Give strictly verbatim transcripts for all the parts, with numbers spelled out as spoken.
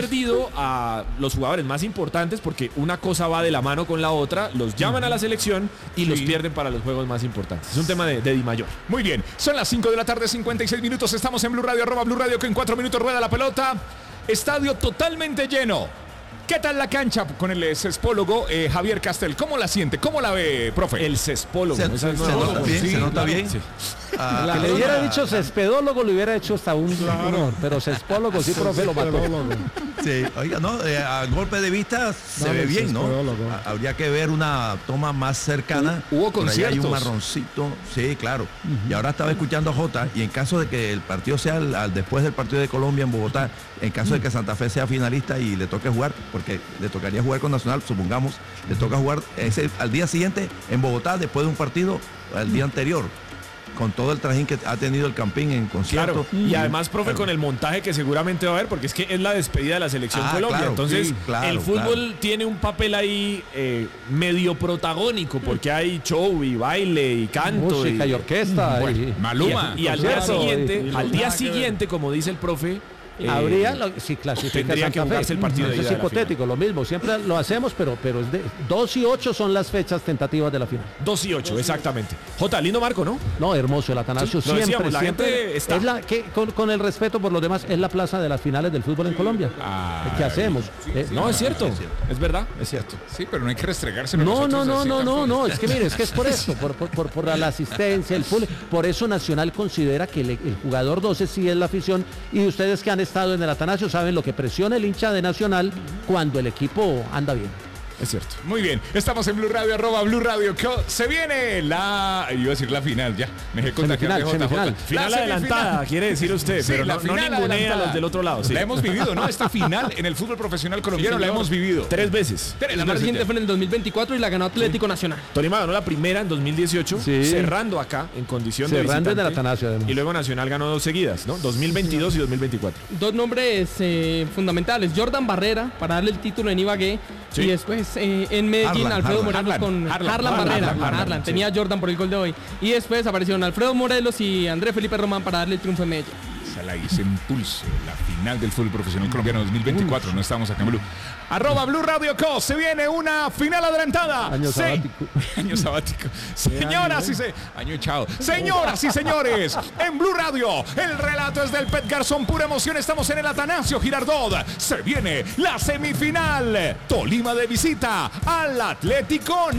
perdido a los jugadores más importantes porque una cosa va de la mano con la otra, los llaman a la selección y sí. los pierden para los juegos más importantes. Es un tema de, de Di Mayor. Muy bien, son las cinco de la tarde, cincuenta y seis minutos, estamos en Blue Radio, arroba Blue Radio, que en cuatro minutos rueda la pelota. Estadio totalmente lleno. ¿Qué tal la cancha con el cespólogo eh, Javier Castel? ¿Cómo la siente? ¿Cómo la ve, profe? El cespólogo. Se, se, se nota bien, sí, se nota bien. Sí. Ah, la, le hubiera dicho cespedólogo, le hubiera hecho hasta un honor, pero cespólogo sí, profe, lo mató. Sí, oiga, no, eh, a golpe de vista se no, ve bien, ¿no? A, habría que ver una toma más cercana. Hubo conciertos. Hay un marroncito, sí, claro. Uh-huh. Y ahora estaba escuchando a Jota, y en caso de que el partido sea al, al, después del partido de Colombia en Bogotá, en caso uh-huh. de que Santa Fe sea finalista y le toque jugar, porque le tocaría jugar con Nacional, supongamos, le toca jugar ese, al día siguiente en Bogotá, después de un partido al día anterior, con todo el trajín que ha tenido el Campín en concierto. Claro. Y además, profe, claro. con el montaje que seguramente va a haber, porque es que es la despedida de la selección ah, Colombia. Claro, Entonces, sí, claro, el fútbol claro. tiene un papel ahí eh, medio protagónico, porque hay show y baile y canto. Música y, y orquesta. Bueno, y, Maluma. Y, y al día siguiente, y, y al día siguiente, como dice el profe, Eh, Habría, lo, si clasifica tendría Santa que jugarse Fe. el partido de Eso es hipotético, lo mismo, siempre lo hacemos, pero, pero es de dos y ocho son las fechas tentativas de la final. dos y ocho, exactamente. Jota, lindo marco, ¿no? No, hermoso, el Atanasio sí, siempre, decíamos, la siempre gente está. Es la, que, con, con el respeto por los demás, es la plaza de las finales del fútbol en Colombia. Ah, ¿qué hacemos? Sí, eh, sí, no, es cierto, es, cierto. es verdad, es cierto. Sí, pero no hay que restregarse. No, no, no, no, no, no, es que mire, es que es por eso, por, por, por, por la asistencia, el público. Por eso Nacional considera que el, el jugador doce sí es la afición, y ustedes que han estado en el Atanasio saben lo que presiona el hincha de Nacional cuando el equipo anda bien. Es cierto. Muy bien, estamos en Blue Radio, arroba Blue Radio. Se viene la, iba a decir la final, ya, me dejé contagiar de J J. Final adelantada, quiere decir usted, sí, pero no, no ningunea a los del otro lado. Sí. La hemos vivido, ¿no? Esta final en el fútbol profesional colombiano sí, la hemos vivido. Tres veces. Tres la más reciente fue en el dos mil veinticuatro y la ganó Atlético sí. Nacional. Tolima ganó la primera en dos mil dieciocho, sí. cerrando acá en condición cerrando de visitante. Cerrando en el Atanasio, además. Y luego Nacional ganó dos seguidas, ¿no? dos mil veintidós sí. y dos mil veinticuatro. Dos nombres eh, fundamentales. Jordan Barrera, para darle el título en Ibagué, sí. y después eh, en Medellín Harlan, Alfredo Harlan, Morelos Harlan, con Harlan, Harlan Harlan, Barrera. Harlan, Harlan, Harlan. Tenía sí. Jordan por el gol de hoy. Y después aparecieron Alfredo Morelos y Andrés Felipe Román para darle el triunfo en Medellín. Esa la hice en pulso, la final del fútbol profesional colombiano dos mil veinticuatro. Uy. No estamos acá en Blue. Arroba Blue Radio Co. Se viene una final adelantada. Año sabático. Se... Año sabático. Señoras y se... Año chao. Señoras y señores, en Blue Radio, el relato es del Pet Garzón, pura emoción. Estamos en el Atanasio Girardot. Se viene la semifinal. Tolima de visita al Atlético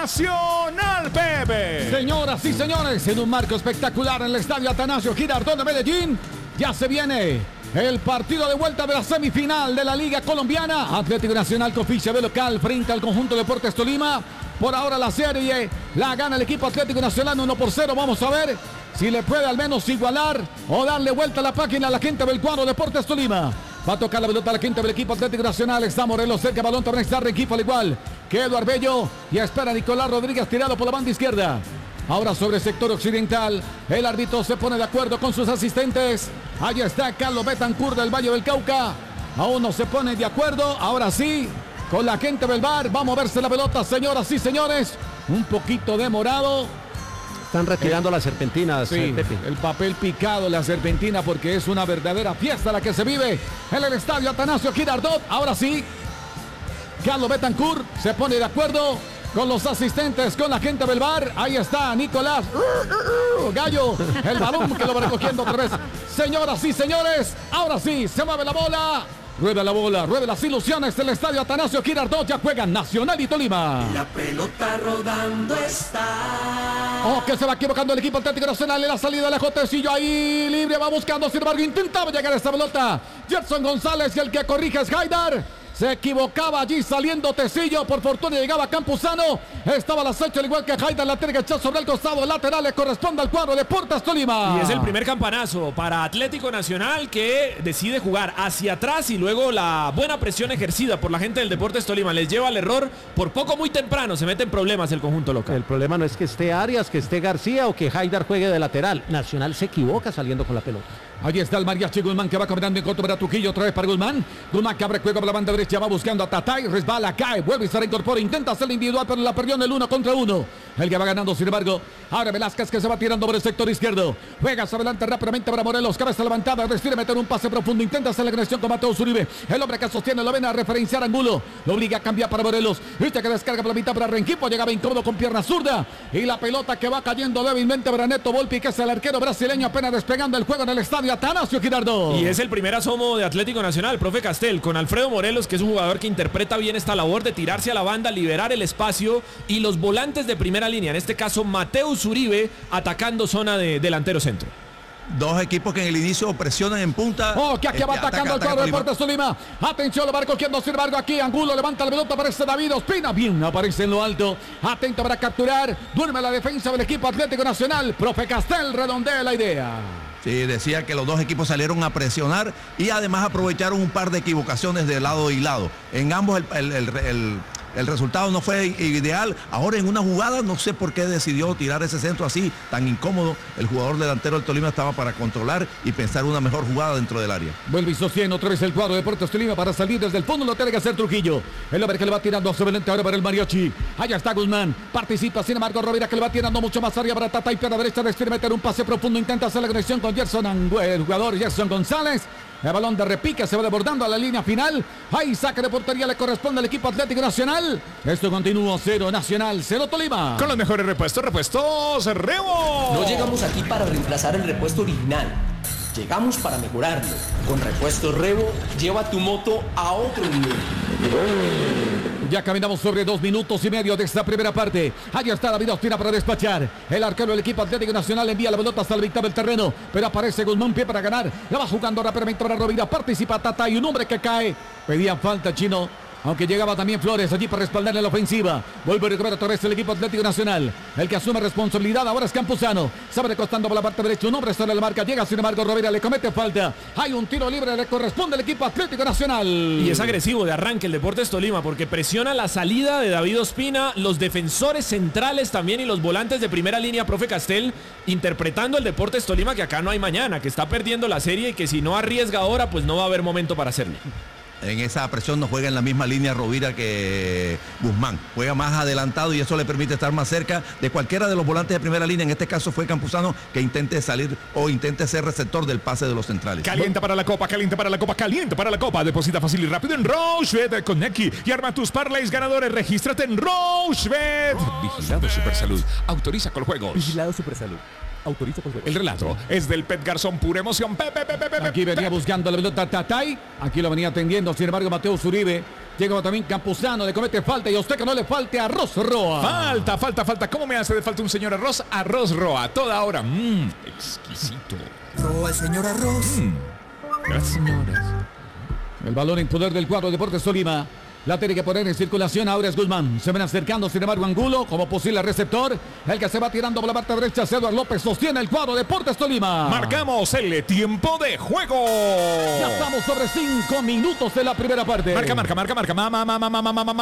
Nacional, Pepe. Señoras y señores, en un marco espectacular en el estadio Atanasio Girardot de Medellín, ya se viene el partido de vuelta de la semifinal de la Liga Colombiana. Atlético Nacional con ficha de local frente al conjunto de Deportes Tolima. Por ahora la serie la gana el equipo Atlético Nacional uno por cero. Vamos a ver si le puede al menos igualar o darle vuelta a la página a la gente del cuadro Deportes Tolima. Va a tocar la pelota a la gente del equipo Atlético Nacional. Está Morelos cerca, balón también está equipo al igual que Eduardo Bello. Y espera Nicolás Rodríguez tirado por la banda izquierda. Ahora sobre el sector occidental, el árbitro se pone de acuerdo con sus asistentes. Allí está Carlos Betancourt del Valle del Cauca. Aún no se pone de acuerdo. Ahora sí, con la gente del V A R. Vamos a verse la pelota, señoras y señores. Un poquito demorado. Están retirando eh, la serpentina, sí, Pepe. El papel picado, la serpentina, porque es una verdadera fiesta la que se vive en el estadio Atanasio Girardot. Ahora sí, Carlos Betancourt se pone de acuerdo con los asistentes, con la gente del V A R. Ahí está Nicolás Gallo, el balón que lo va recogiendo otra vez. Señoras y señores, ahora sí, se mueve la bola. Rueda la bola, rueda las ilusiones del estadio Atanasio Girardot. Ya juegan Nacional y Tolima. La pelota rodando está. Oh, que se va equivocando el equipo Atlético Nacional en la salida de la Jotecillo. Ahí libre, va buscando, sin embargo, intentaba llegar a esta pelota Gerson González, y el que corrige es Haidar. Se equivocaba allí saliendo Tecillo. Por fortuna llegaba Campuzano. Estaba al acecho al igual que Haidar. La tiene que echar sobre el costado lateral. Le corresponde al cuadro de Deportes Tolima. Y es el primer campanazo para Atlético Nacional, que decide jugar hacia atrás y luego la buena presión ejercida por la gente del Deportes Tolima les lleva al error. Por poco muy temprano se mete en problemas el conjunto local. El problema no es que esté Arias, que esté García o que Haidar juegue de lateral. Nacional se equivoca saliendo con la pelota. Allí está el Mariachi Guzmán, que va caminando en contra para Trujillo. Otra vez para Guzmán. Guzmán que abre juego por la banda derecha. derecha, va buscando a Tatay, resbala, cae, vuelve y se reincorpora, intenta hacer el individual, pero la perdió en el uno contra uno. El que va ganando, sin embargo, ahora Velázquez que se va tirando por el sector izquierdo. Juega hacia adelante rápidamente para Morelos, cabeza levantada, decide meter un pase profundo, intenta hacer la conexión con Mateo Zuribe. El hombre que sostiene lo ven a referenciar Angulo, lo obliga a cambiar para Morelos. Este que descarga por la mitad para Rengifo, llegaba incómodo con pierna zurda. Y la pelota que va cayendo débilmente para Neto Volpi, que es el arquero brasileño, apenas despegando el juego en el estadio Atanasio Girardot. Y es el primer asomo de Atlético Nacional, profe Castel, con Alfredo Morelos, que es un jugador que interpreta bien esta labor de tirarse a la banda, liberar el espacio, y los volantes de primera línea, en este caso Mateo Zuribe, atacando zona de delantero centro. Dos equipos que en el inicio presionan en punta. Oh, que aquí va atacando el cuadro de Deportes Tolima. Atención, lo va recogiendo, sin embargo, aquí Angulo levanta la pelota, aparece David Ospina. Bien, aparece en lo alto. Atento para capturar. Duerme la defensa del equipo Atlético Nacional. Profe Castel redondea la idea. Sí, decía que los dos equipos salieron a presionar y además aprovecharon un par de equivocaciones de lado y lado. En ambos el, el, el, el El resultado no fue ideal. Ahora en una jugada no sé por qué decidió tirar ese centro así, tan incómodo. El jugador delantero del Tolima estaba para controlar y pensar una mejor jugada dentro del área. Vuelve y sostiene otra vez el cuadro de Deportes Tolima para salir desde el fondo. Lo tiene que hacer Trujillo. El hombre que le va tirando sobreviviente ahora para el Mariachi. Allá está Guzmán. Participa, sin embargo, Rovira, que le va tirando mucho más arriba para Tata y pierna derecha. Decide meter un pase profundo. Intenta hacer la conexión con Gerson Angue, el jugador Gerson González. El balón de repique se va desbordando a la línea final. Ahí saque de portería, le corresponde al equipo Atlético Nacional. Esto continúa cero Nacional, cero Tolima. Con los mejores repuestos, repuestos Rebo. No llegamos aquí para reemplazar el repuesto original. Llegamos para mejorarlo. Con Repuestos Rebo, lleva tu moto a otro nivel. Ya caminamos sobre dos minutos y medio de esta primera parte. Allá está David Ospina para despachar. El arquero del equipo Atlético Nacional envía la pelota hasta la mitad del terreno. Pero aparece Guzmán, pie para ganar. La va jugando rápidamente para Rovira. Participa Tata y un hombre que cae. Pedían falta, Chino. Aunque llegaba también Flores allí para respaldar en la ofensiva. Vuelve a recuperar otra vez el equipo Atlético Nacional. El que asume responsabilidad ahora es Campuzano. Se va recostando por la parte derecha. Un hombre sobre la marca. Llega sin embargo Rovira. Le comete falta. Hay un tiro libre. Le corresponde al equipo Atlético Nacional. Y es agresivo de arranque el Deportes Tolima porque presiona la salida de David Ospina. Los defensores centrales también y los volantes de primera línea, profe Castel, interpretando el Deportes Tolima que acá no hay mañana, que está perdiendo la serie y que si no arriesga ahora pues no va a haber momento para hacerlo. En esa presión no juega en la misma línea Rovira que Guzmán. Juega más adelantado y eso le permite estar más cerca de cualquiera de los volantes de primera línea. En este caso fue Campuzano que intente salir o intente ser receptor del pase de los centrales. Calienta para la copa, calienta para la copa, caliente para la copa. Deposita fácil y rápido en Rochebet con Neki y arma tus parlays ganadores. Regístrate en Rochebet. Vigilado Supersalud. Autoriza con juegos. Vigilado Supersalud. Autoriza con juegos. El relato es del Pet Garzón, pura emoción. Pe, pe, pe, pe, pe, Aquí venía buscando la pelota Tatay. Aquí lo venía atendiendo. Sin embargo, Mateo Zuribe. Llega también Campuzano. Le comete falta. Y a usted que no le falte arroz Roa. Falta, falta, falta. ¿Cómo me hace de falta un señor arroz? Arroz Roa. Toda hora. Mmm, exquisito. Roa el señor arroz. Mm. Gracias, señores. El balón en poder del cuadro Deportes Tolima. La tiene que poner en circulación. Ahora es Guzmán. Se ven acercando, sin embargo, Angulo como posible receptor. El que se va tirando por la parte derecha es Eduardo López. Sostiene el cuadro Deportes Tolima. Marcamos el tiempo de juego. Ya estamos sobre cinco minutos de la primera parte. Marca, marca, marca, marca. Ma, ma, ma, ma, ma, ma, ma,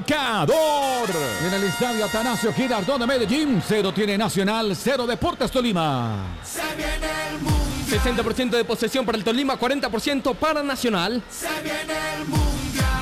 marcador. En el estadio Atanasio Girardot de Medellín. Cero tiene Nacional, cero Deportes Tolima. Se viene el mundial. sesenta por ciento de posesión para el Tolima, cuarenta por ciento para Nacional. Se viene el mundial.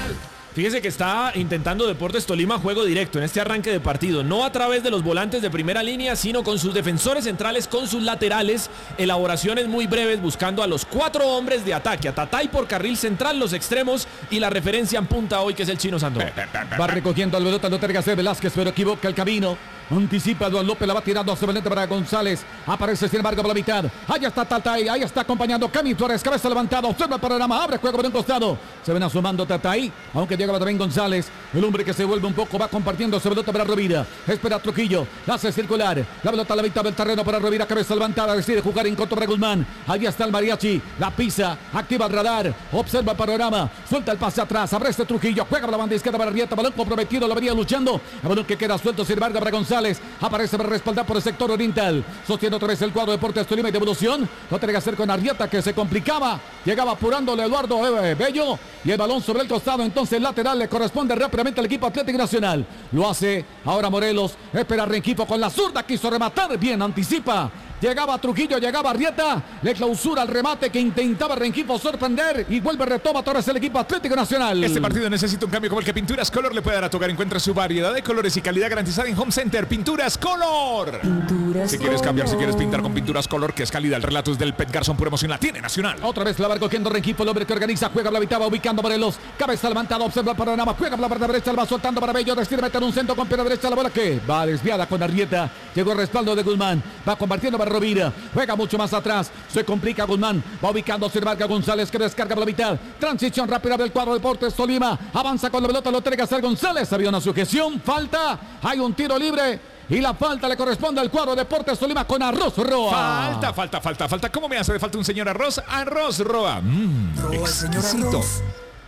Fíjese que está intentando Deportes Tolima juego directo en este arranque de partido, no a través de los volantes de primera línea, sino con sus defensores centrales, con sus laterales, elaboraciones muy breves, buscando a los cuatro hombres de ataque, a Tatay por carril central, los extremos y la referencia en punta hoy que es el Chino Sandoval. Va recogiendo al pelota, lo terga Velázquez, pero equivoca el camino. Anticipa Eduardo López, la va tirando sobremente para González. Aparece sin embargo por la mitad. Allá está Tatay, ahí está acompañando Cami Flores, cabeza levantada, observa el panorama, abre juego por un costado. Se ven asomando Tatay, aunque llegaba también González. El hombre que se vuelve un poco, va compartiendo su pelota para Rovira. Espera Trujillo, la hace circular. La pelota a la mitad del terreno para Rovira, cabeza levantada, decide jugar en corto para Guzmán. Allí está el Mariachi, la pisa, activa el radar, observa el panorama, suelta el pase atrás, abre este Trujillo, juega para la banda izquierda para Arrieta, balón comprometido, lo venía luchando. El balón que queda suelto, sin embargo, para González. Aparece para respaldar por el sector oriental. Sostiene otra vez el cuadro de Deportes Tolima y de evolución. Lo tiene que hacer con Arrieta, que se complicaba. Llegaba apurándole Eduardo Bello. Y el balón sobre el costado. Entonces lateral le corresponde rápidamente al equipo Atlético Nacional. Lo hace ahora Morelos. Espera Rengifo con la zurda. Quiso rematar. Bien, anticipa. llegaba Trujillo, llegaba Arrieta, le clausura el remate que intentaba Rengifo sorprender y vuelve, retoma Torres el equipo Atlético Nacional. Este partido necesita un cambio como el que Pinturas Color le puede dar a tu hogar. Encuentra su variedad de colores y calidad garantizada en Home Center. Pinturas Color. Pinturas Si quieres cambiar, si Color. quieres pintar con Pinturas Color, que es calidad, el relato es del Pet Garzón, pura emoción la tiene Nacional. Otra vez la va cogiendo Rengifo, el hombre que organiza, juega la mitad, va ubicando Morelos, cabeza levantada, observa el panorama, juega por la parte derecha, la va soltando para Bello, decide meter un centro con pierna derecha, la bola que va desviada con Arrieta, llegó el respaldo de Guzmán, va compartiendo para Rovira, juega mucho más atrás, se complica Guzmán, va ubicando, se marca González que descarga por la mitad, transición rápida del cuadro de Deportes Tolima, avanza con la pelota, lo tiene que hacer González, había una sujeción, falta, hay un tiro libre. Y la falta le corresponde al cuadro de Deportes Tolima con Arroz Roa. Falta, falta, falta, falta. ¿Cómo me hace de falta un señor Arroz? Arroz Roa. Mmm, Roa, señor exquisito. Arroz.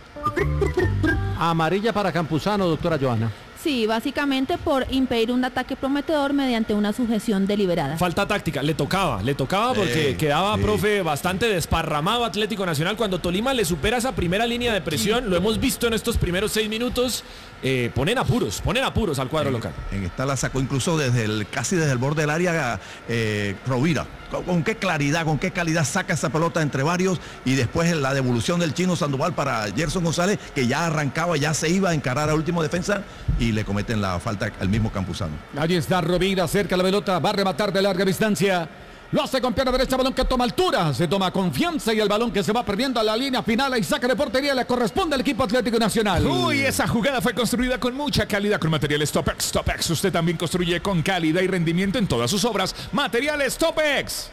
Amarilla para Campuzano, doctora Joana. Sí, básicamente por impedir un ataque prometedor mediante una sujeción deliberada. Falta táctica, le tocaba, le tocaba porque Sí, quedaba, sí. profe, bastante desparramado Atlético Nacional. Cuando Tolima le supera esa primera línea de presión, lo hemos visto en estos primeros seis minutos, eh, ponen apuros, ponen apuros al cuadro local. En esta la sacó incluso desde el casi desde el borde del área eh, Rovira. Con, con qué claridad, con qué calidad saca esa pelota entre varios y después la devolución del chino Sandoval para Gerson González, que ya arrancaba, ya se iba a encarar a último defensa y le cometen la falta al mismo Campuzano. Allí está Rovira, cerca la pelota, va a rematar de larga distancia. Lo hace con pierna derecha, balón que toma altura, se toma confianza y el balón que se va perdiendo a la línea final y saca de portería le corresponde al equipo Atlético Nacional. Uy, esa jugada fue construida con mucha calidad con materiales Topex. Topex, usted también construye con calidad y rendimiento en todas sus obras. Materiales Topex.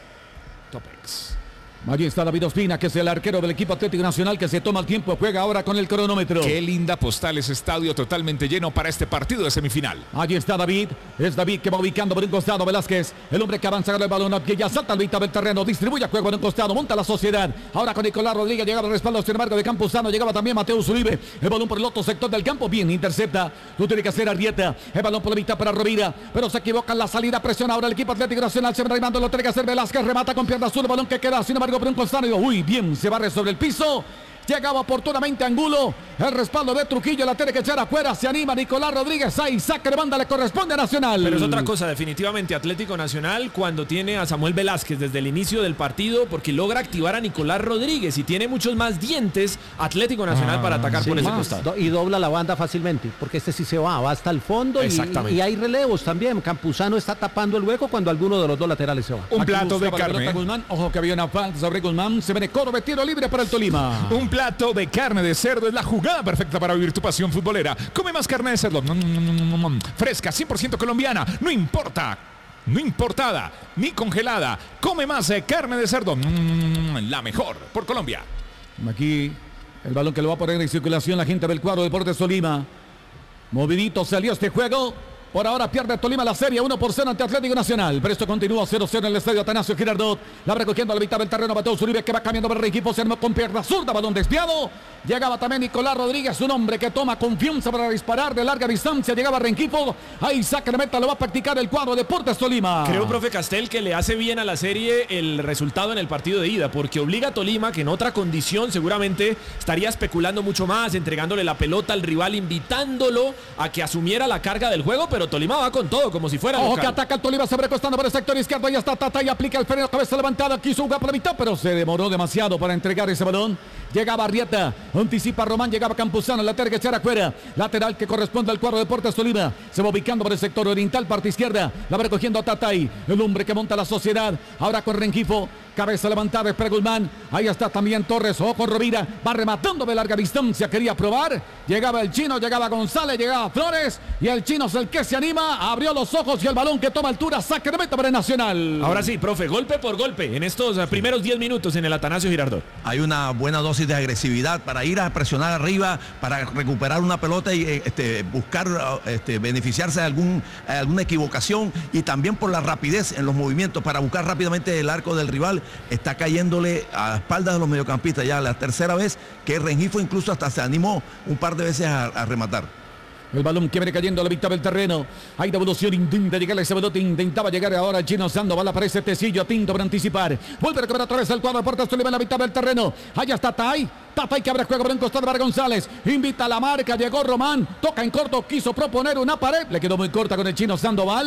Topex. Allí está David Ospina, que es el arquero del equipo Atlético Nacional, que se toma el tiempo, juega ahora con el cronómetro. Qué linda postal ese estadio totalmente lleno para este partido de semifinal. Allí está David, es David que va ubicando por un costado Velázquez, el hombre que avanza con el balón, que ya salta al mitad del terreno, distribuye juego por un costado, monta la Sociedad, ahora con Nicolás Rodríguez, llegaba el respaldo, sin embargo, de Campuzano, llegaba también Mateo Zuribe, el balón por el otro sector del campo, bien, intercepta, lo tiene que hacer Arrieta, el balón por la mitad para Rovira, pero se equivoca en la salida, presiona ahora el equipo Atlético Nacional, se va arribando, lo tiene que hacer Velázquez, remata con pierna azul, el balón que queda, sin embargo, por un costado, uy, bien, se barre sobre el piso. Llegaba oportunamente Angulo. El respaldo de Trujillo la tiene que echar afuera. Se anima Nicolás Rodríguez. Ahí saque de banda le corresponde a Nacional. Pero es otra cosa, definitivamente Atlético Nacional cuando tiene a Samuel Velázquez desde el inicio del partido porque logra activar a Nicolás Rodríguez y tiene muchos más dientes Atlético Nacional para atacar Sí, por ese más, costado. do- y dobla la banda fácilmente, porque este sí se va, va hasta el fondo y, Exactamente. y hay relevos también. Campuzano está tapando el hueco cuando alguno de los dos laterales se va. Un Aquí plato de buscaba la pelota carne. Guzmán. Ojo que había una falta sobre Guzmán. Se viene Córdoba, tiro libre para el Tolima. Un plato de carne de cerdo es la jugada perfecta para vivir tu pasión futbolera. Come más carne de cerdo. Mm, Fresca, cien por ciento colombiana. No importa. No importada, ni congelada. Come más eh, carne de cerdo. Mm, La mejor por Colombia. Aquí el balón que lo va a poner en circulación la gente del cuadro Deportes Tolima. Movidito salió este juego. Por ahora pierde Tolima la serie uno por cero ante Atlético Nacional. Pero esto continúa cero cero en el estadio Atanasio Girardot. La va recogiendo a la mitad del terreno Mateo Zuribe que va cambiando por el equipo. Se armó con pierna zurda, balón desviado. Llegaba también Nicolás Rodríguez, un hombre que toma confianza para disparar de larga distancia. Llegaba Rengifo. Ahí saca de meta, lo va a practicar el cuadro Deportes Tolima. Creo, profe Castel, que le hace bien a la serie el resultado en el partido de ida, porque obliga a Tolima, que en otra condición seguramente estaría especulando mucho más, entregándole la pelota al rival, invitándolo a que asumiera la carga del juego, pero Tolima va con todo, como si fuera Ojo local. que ataca el Tolima, se va recostando por el sector izquierdo. Ya está Tata y aplica el freno, cabeza levantada. Quiso jugar por la mitad, pero se demoró demasiado para entregar ese balón. Llegaba Arrieta, anticipa Román, llegaba Campuzano, la tiene que echar afuera. Lateral que corresponde al cuadro Deportes Tolima. Se va ubicando por el sector oriental, parte izquierda. La va recogiendo a Tatay, el hombre que monta la Sociedad. Ahora con Rengifo, cabeza levantada, espera Guzmán. Ahí está también Torres, ojo Rovira. Va rematando de larga distancia, quería probar. Llegaba el chino, llegaba González, llegaba Flores. Y el chino es el que se anima, abrió los ojos y el balón que toma altura, saque de meta para el Nacional. Ahora sí, profe, golpe por golpe en estos eh, primeros diez minutos en el Atanasio Girardot. Hay una buena dosis de agresividad para ir a presionar arriba, para recuperar una pelota y eh, este, buscar este, beneficiarse de algún, eh, alguna equivocación y también por la rapidez en los movimientos para buscar rápidamente el arco del rival. Está cayéndole a espaldas de los mediocampistas ya la tercera vez que Rengifo incluso hasta se animó un par de veces a, a rematar. El balón que viene cayendo a la mitad del terreno. Hay devolución, intenta llegar a ese balón, intentaba llegar ahora el chino Sandoval, aparece Tecillo, Tinto para anticipar. Vuelve a recoger otra vez el cuadro de Deportes Tolima en la mitad del terreno. Allá está Tai. Tatay que abre juego por un costado para González. Invita a la marca, llegó Román. Toca en corto, quiso proponer una pared. Le quedó muy corta con el chino Sandoval.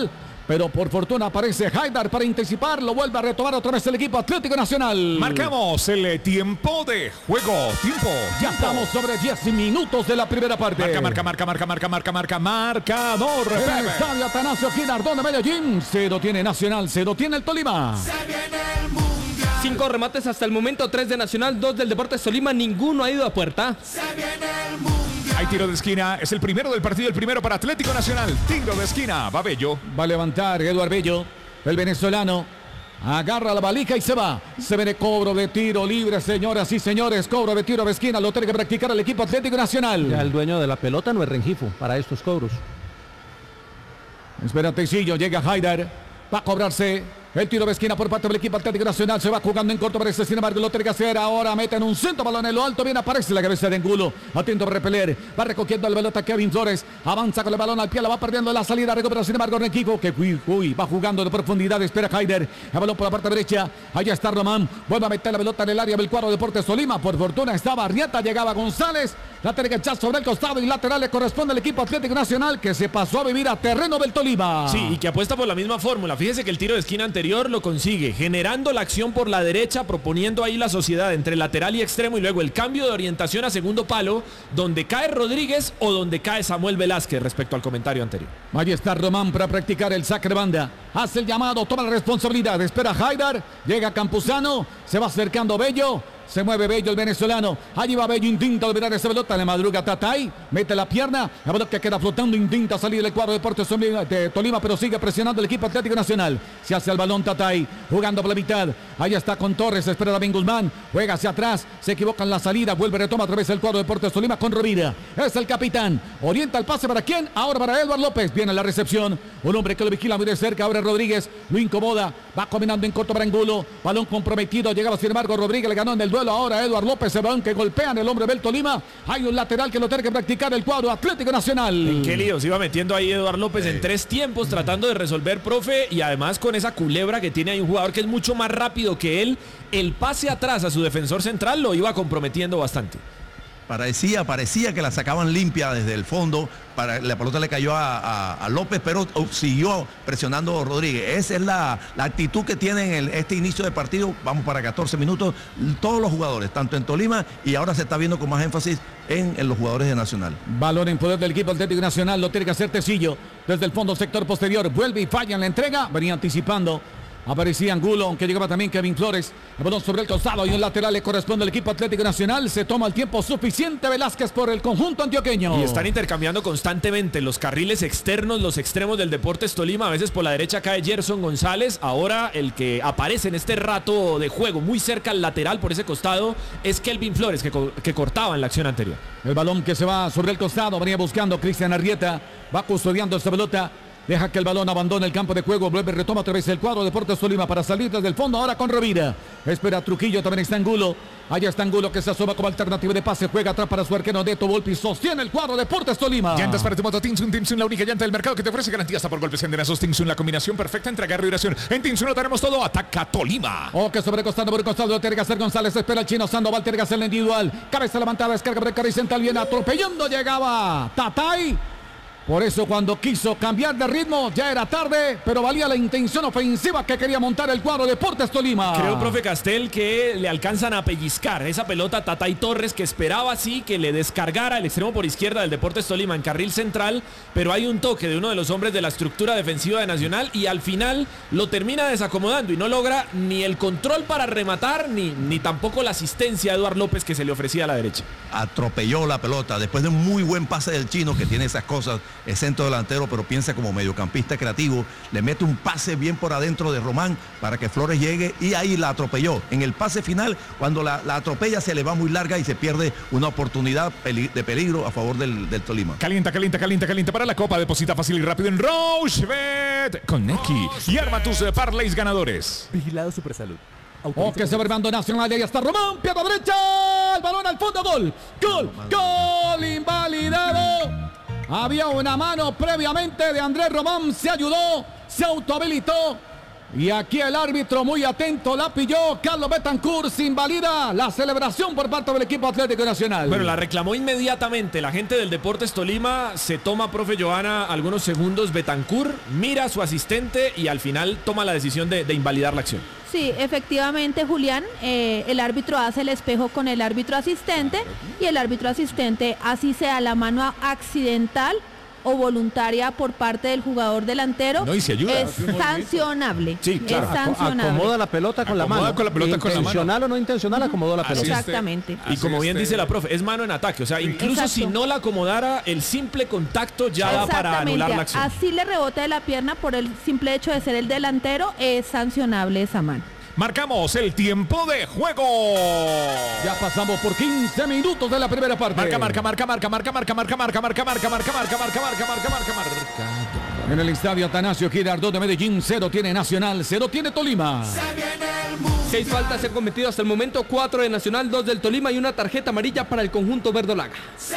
pero por fortuna aparece Haidar para anticipar, lo vuelve a retomar otra vez el equipo Atlético Nacional. Marcamos el tiempo de juego. Tiempo. Ya estamos sobre diez minutos de la primera parte. Marca, marca, marca, marca, marca, marca, marca, marcador. En el estadio Atanasio Girardot de Medellín, cero tiene Nacional, cero tiene el Tolima. Se viene el mundial. Cinco remates hasta el momento, tres de Nacional, dos del Deportes Tolima, ninguno ha ido a puerta. Se viene el mundial. Hay tiro de esquina, es el primero del partido, el primero para Atlético Nacional. Tiro de esquina, va Bello. Va a levantar Eduardo Bello, el venezolano. Agarra la valija y se va. Se viene cobro de tiro libre, señoras y señores. Cobro de tiro de esquina, lo tiene que practicar el equipo Atlético Nacional. Ya el dueño de la pelota no es Rengifo para estos cobros. Espera Tecillo, llega Haidar. Va a cobrarse el tiro de esquina por parte del equipo Atlético Nacional. Se va jugando en corto, parece, sin embargo, lo tiene que hacer. Ahora mete en un centro, balón en lo alto. Bien aparece la cabeza de Angulo. Atento a repeler. Va recogiendo el pelota Kevin Flores. Avanza con el balón al pie, la va perdiendo la salida. Recupera, sin embargo, Requico. Que uy, uy, va jugando de profundidad. Espera Haider. El balón por la parte derecha. Allá está Román. Vuelve a meter la pelota en el área del cuadro Deportes Tolima. Por fortuna estaba Arrieta. Llegaba González. La tiene que echar sobre el costado y lateral le corresponde al equipo Atlético Nacional, que se pasó a vivir a terreno del Tolima. Sí, y que apuesta por la misma fórmula. Fíjese que el tiro de esquina anterior lo consigue, generando la acción por la derecha, proponiendo ahí la sociedad entre lateral y extremo, y luego el cambio de orientación a segundo palo, donde cae Rodríguez o donde cae Samuel Velázquez, respecto al comentario anterior. Ahí está Román para practicar el saque de banda. Hace el llamado, toma la responsabilidad. Espera Haidar, llega Campuzano, se va acercando Bello. Se mueve Bello, el venezolano. Allí va Bello, intenta liberar esa pelota. Le madruga Tatay. Mete la pierna. La pelota que queda flotando. Intenta salir del cuadro de Deportes de Tolima, pero sigue presionando el equipo Atlético Nacional. Se hace el balón Tatay. Jugando por la mitad. Ahí está con Torres. Espera David Guzmán. Juega hacia atrás. Se equivoca en la salida. Vuelve, retoma a través del cuadro de Deportes Tolima con Rovira. Es el capitán. Orienta el pase para quién. Ahora para Eduardo López. Viene la recepción. Un hombre que lo vigila muy de cerca. Ahora Rodríguez. Lo incomoda. Va combinando en corto para Angulo. Balón comprometido. Llegaba sin embargo Rodríguez. Le ganó en el duelo. Ahora Eduardo López, el balón que golpean el hombre del Tolima. Hay un lateral que lo tiene que practicar el cuadro Atlético Nacional. ¿En qué lío? Se iba metiendo ahí Eduardo López en tres tiempos tratando de resolver, profe, y además con esa culebra que tiene ahí un jugador que es mucho más rápido que él. El pase atrás a su defensor central lo iba comprometiendo bastante. Parecía, parecía que la sacaban limpia desde el fondo. Para, la pelota le cayó a, a, a López, pero siguió presionando Rodríguez. Esa es la, la actitud que tienen en este inicio de partido. Vamos para catorce minutos. Todos los jugadores, tanto en Tolima y ahora se está viendo con más énfasis en, en los jugadores de Nacional. Balón en poder del equipo Atlético Nacional. Lo tiene que hacer Tecillo. Desde el fondo sector posterior. Vuelve y falla en la entrega. Venía anticipando. Aparecía Angulo, aunque llegaba también Kevin Flores. El balón sobre el costado y un lateral le corresponde al equipo Atlético Nacional. Se toma el tiempo suficiente Velázquez por el conjunto antioqueño. Y están intercambiando constantemente los carriles externos, los extremos del Deportes Tolima. A veces por la derecha cae Gerson González. Ahora el que aparece en este rato de juego muy cerca al lateral por ese costado es Kelvin Flores, que, que cortaba en la acción anterior. El balón que se va sobre el costado. Venía buscando Cristian Arrieta. Va custodiando esta pelota. Deja que el balón abandone el campo de juego. Vuelve, retoma otra vez el cuadro Deportes Tolima para salir desde el fondo. Ahora con Rovira. Espera Trujillo, también está Angulo. Allá está Angulo que se asoma como alternativa de pase. Juega atrás para su arquero Neto Volpi. Sostiene el cuadro Deportes Tolima. Llantas para tu moto Tinsun. Tinsun, la única llanta del mercado que te ofrece garantía hasta por golpes endenazos. Tinsun, la combinación perfecta entre agarre y duración. En Tinsun lo tenemos todo. Ataca Tolima. O que sobre costado por el costado. Tiene que hacer González. Espera el chino Sandoval. Tiene que hacer la individual. Cabeza levantada. Descarga por el carril central. Viene atropellando. Llegaba Tatay. Por eso cuando quiso cambiar de ritmo ya era tarde, pero valía la intención ofensiva que quería montar el cuadro Deportes Tolima. Creo, profe Castel, que le alcanzan a pellizcar esa pelota a Tatay Torres, que esperaba así que le descargara el extremo por izquierda del Deportes Tolima en carril central, pero hay un toque de uno de los hombres de la estructura defensiva de Nacional y al final lo termina desacomodando y no logra ni el control para rematar ni, ni tampoco la asistencia a Eduardo López que se le ofrecía a la derecha. Atropelló la pelota después de un muy buen pase del chino que tiene esas cosas. Es centro delantero, pero piensa como mediocampista creativo. Le mete un pase bien por adentro de Román para que Flores llegue y ahí la atropelló. En el pase final, cuando la, la atropella, se le va muy larga y se pierde una oportunidad peli de peligro a favor del, del Tolima. Calienta, calienta, calienta, calienta para la Copa. Deposita fácil y rápido en Rochebet con Neki y arma tus parlays ganadores. Vigilado Supersalud. O que se va armando Nacional y ahí está Román, pierna derecha, el balón al fondo, gol, gol, gol, invalidado. Había una mano previamente de Andrés Román, se ayudó, se autohabilitó. Y aquí el árbitro muy atento, la pilló. Carlos Betancourt se invalida la celebración por parte del equipo Atlético Nacional. Bueno, la reclamó inmediatamente. La gente del Deportes Tolima se toma, profe Johanna, algunos segundos. Betancourt mira a su asistente y al final toma la decisión de, de invalidar la acción. Sí, efectivamente, Julián, eh, el árbitro hace el espejo con el árbitro asistente y el árbitro asistente, así sea la mano accidental o voluntaria por parte del jugador delantero, no, y se ayuda. es sancionable. Sí, claro. Es sancionable. Acomoda la pelota con Acomoda la mano. con la pelota con la mano. Intencional o no intencional, acomodó la pelota. Exactamente. Y como Así bien este- dice la profe, es mano en ataque. O sea, incluso Exacto. si no la acomodara, el simple contacto ya da para anular la acción. Así le rebote de la pierna por el simple hecho de ser el delantero, es sancionable esa mano. Marcamos el tiempo de juego. Ya pasamos por quince minutos de la primera parte. Marca, marca, marca, marca, marca, marca, marca, marca, marca, marca, marca, marca, marca, marca, marca, marca, marca. En el estadio Atanasio Girardot de Medellín, cero tiene Nacional, cero tiene Tolima. Seis faltas se han cometido hasta el momento, cuatro de Nacional, dos del Tolima y una tarjeta amarilla para el conjunto verdolaga.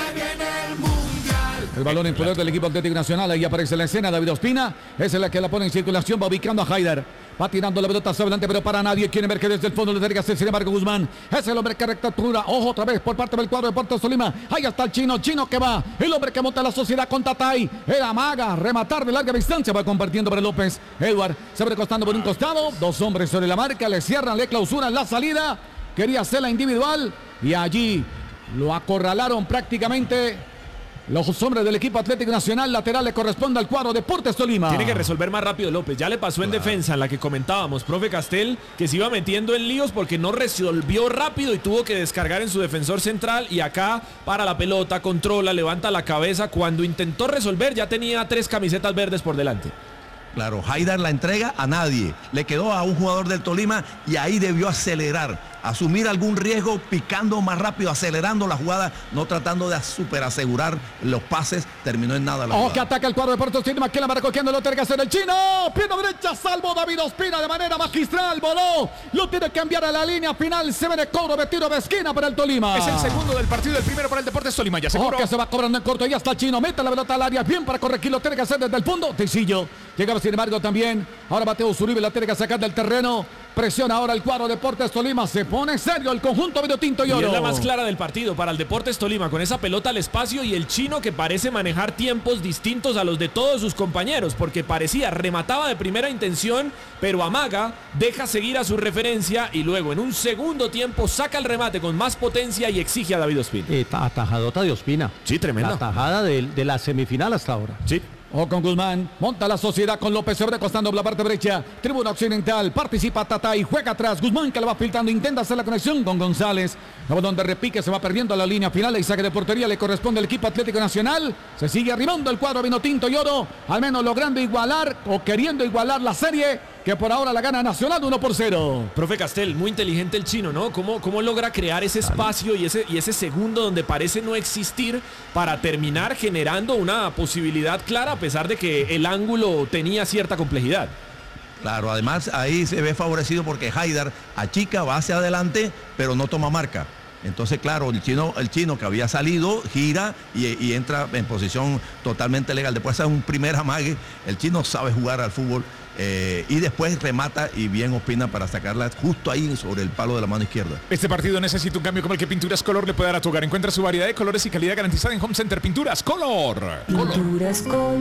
El balón en poder del equipo Atlético Nacional. Ahí aparece la escena. David Ospina es la que la pone en circulación. Va ubicando a Haider. Va tirando la pelota hacia adelante, pero para nadie. Quiere ver que desde el fondo le tiene que hacer. Sin embargo, Guzmán es el hombre que recaptura. Ojo otra vez por parte del cuadro de Deportes Tolima. Ahí está el chino. Chino que va. El hombre que monta la sociedad con Tatay. El amaga. Rematar de larga distancia. Va compartiendo para López. Edward se va recostando por un costado. Dos hombres sobre la marca. Le cierran, le clausuran la salida. Quería hacerla individual. Y allí lo acorralaron prácticamente. Los hombres del equipo Atlético Nacional, lateral le corresponde al cuadro Deportes Tolima. Tiene que resolver más rápido López. Ya le pasó en defensa, en la que comentábamos, profe Castel, que se iba metiendo en líos porque no resolvió rápido y tuvo que descargar en su defensor central. Y acá para la pelota, controla, levanta la cabeza. Cuando intentó resolver ya tenía tres camisetas verdes por delante. Claro, Haider la entrega a nadie. Le quedó a un jugador del Tolima y ahí debió acelerar, asumir algún riesgo, picando más rápido, acelerando la jugada, no tratando de super asegurar los pases. Terminó en nada la Ojo jugada. que ataca el cuadro de Deportes Tolima. Que la va recogiendo, lo tiene que hacer el chino. Pierna derecha, salvo David Ospina de manera magistral. Voló, lo tiene que enviar a la línea final. Se ve de cobro de tiro de esquina para el Tolima. Es el segundo del partido, el primero para el Deportes Tolima. Ya se Ojo cobró. que se va cobrando en corto. Ya está el chino. Mete la pelota al área. Bien para corregir. Lo tiene que hacer desde el fondo. Tecillo. Llegaba sin embargo también. Ahora Mateo Zuribe la tiene que sacar del terreno. Presiona ahora el cuadro Deportes Tolima. Se pone serio el conjunto vinotinto y Y oro. es la más clara del partido para el Deportes Tolima, con esa pelota al espacio y el chino que parece manejar tiempos distintos a los de todos sus compañeros, porque parecía, remataba de primera intención, pero amaga, deja seguir a su referencia y luego en un segundo tiempo saca el remate con más potencia y exige a David Ospina. Eh, ta- atajadota de Ospina. Sí, tremenda. La tajada de, de la semifinal hasta ahora. Sí. O con Guzmán, monta la sociedad con López sobre costando la parte derecha, tribuna occidental, participa Tata y juega atrás, Guzmán que la va filtrando, intenta hacer la conexión con González, donde repique, se va perdiendo la línea final y saque de portería, le corresponde al equipo Atlético Nacional, se sigue arribando el cuadro vinotinto y oro, al menos logrando igualar o queriendo igualar la serie, que por ahora la gana Nacional uno por cero. Profe Castel, muy inteligente el chino, ¿no? ¿Cómo, cómo logra crear ese espacio y ese, y ese segundo donde parece no existir para terminar generando una posibilidad clara a pesar de que el ángulo tenía cierta complejidad? Claro, además ahí se ve favorecido porque Haider achica, va hacia adelante, pero no toma marca. Entonces, claro, el chino, el chino que había salido, gira y, y entra en posición totalmente legal. Después hace un primer amague, el chino sabe jugar al fútbol eh, y después remata y bien Ospina para sacarla justo ahí sobre el palo de la mano izquierda. Este partido necesita un cambio como el que Pinturas Color le puede dar a tu hogar. Encuentra su variedad de colores y calidad garantizada en Home Center Pinturas Color. Pinturas